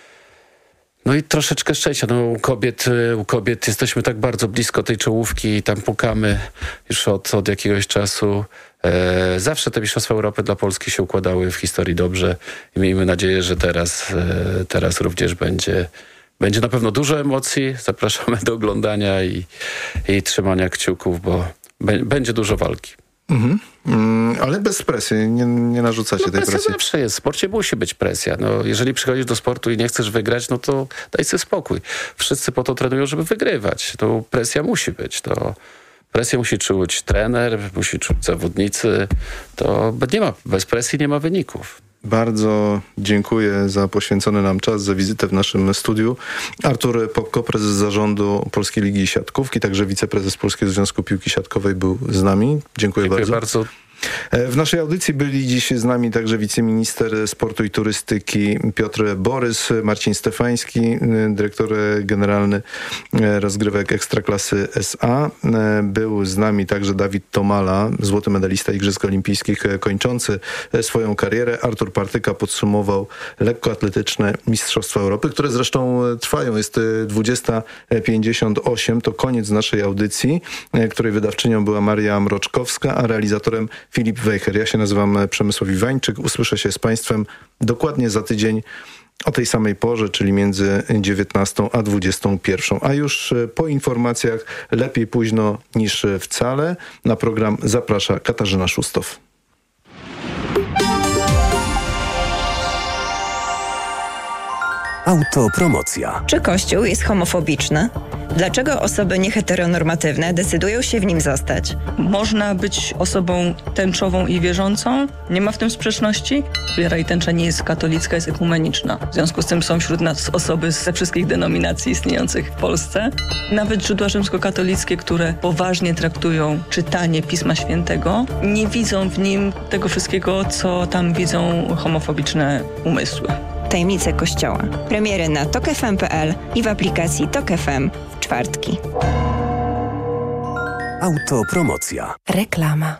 No i troszeczkę szczęścia. No, u kobiet, u kobiet jesteśmy tak bardzo blisko tej czołówki i tam pukamy już od, od jakiegoś czasu. E, zawsze te Mistrzostwa Europy dla Polski się układały w historii dobrze i miejmy nadzieję, że teraz, e, teraz również będzie, będzie na pewno dużo emocji. Zapraszamy do oglądania i, i trzymania kciuków, bo b- będzie dużo walki. Mhm. Mm, ale bez presji, nie, nie narzucacie no, tej presja presji. Zawsze jest. W sporcie musi być presja. No, jeżeli przychodzisz do sportu i nie chcesz wygrać, no to daj sobie spokój. Wszyscy po to trenują, żeby wygrywać. To presja musi być. To presję musi czuć trener, musi czuć zawodnicy. To nie ma, bez presji nie ma wyników. Bardzo dziękuję za poświęcony nam czas, za wizytę w naszym studiu. Artur Popko, prezes zarządu Polskiej Ligi Siatkówki, także wiceprezes Polskiego Związku Piłki Siatkowej był z nami. Dziękuję, Dziękuję bardzo. bardzo. W naszej audycji byli dziś z nami także wiceminister sportu i turystyki Piotr Borys, Marcin Stefański, dyrektor generalny rozgrywek Ekstraklasy S A. Był z nami także Dawid Tomala, złoty medalista Igrzysk Olimpijskich kończący swoją karierę. Artur Partyka podsumował lekkoatletyczne Mistrzostwa Europy, które zresztą trwają. Jest dwudziesta pięćdziesiąt osiem. To koniec naszej audycji, której wydawczynią była Maria Mroczkowska, a realizatorem Filip Wejher. Ja się nazywam Przemysław Iwańczyk. Usłyszę się z Państwem dokładnie za tydzień o tej samej porze, czyli między dziewiętnastą a dwudziestą pierwszą. A już po informacjach lepiej późno niż wcale. Na program zaprasza Katarzyna Szustow. Autopromocja. Czy Kościół jest homofobiczny? Dlaczego osoby nieheteronormatywne decydują się w nim zostać? Można być osobą tęczową i wierzącą. Nie ma w tym sprzeczności. Wiara i tęcza nie jest katolicka, jest ekumeniczna. W związku z tym są wśród nas osoby ze wszystkich denominacji istniejących w Polsce. Nawet źródła rzymskokatolickie, które poważnie traktują czytanie Pisma Świętego, nie widzą w nim tego wszystkiego, co tam widzą homofobiczne umysły. Tajemnice Kościoła. Premiery na tok f m kropka p l i w aplikacji Tok F M w czwartki. Autopromocja. Reklama.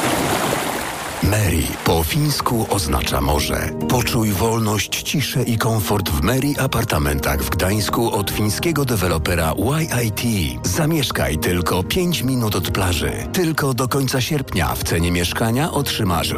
Meri po fińsku oznacza morze. Poczuj wolność, ciszę i komfort w Meri apartamentach w Gdańsku od fińskiego dewelopera Y I T. Zamieszkaj tylko pięć minut od plaży. Tylko do końca sierpnia w cenie mieszkania otrzymasz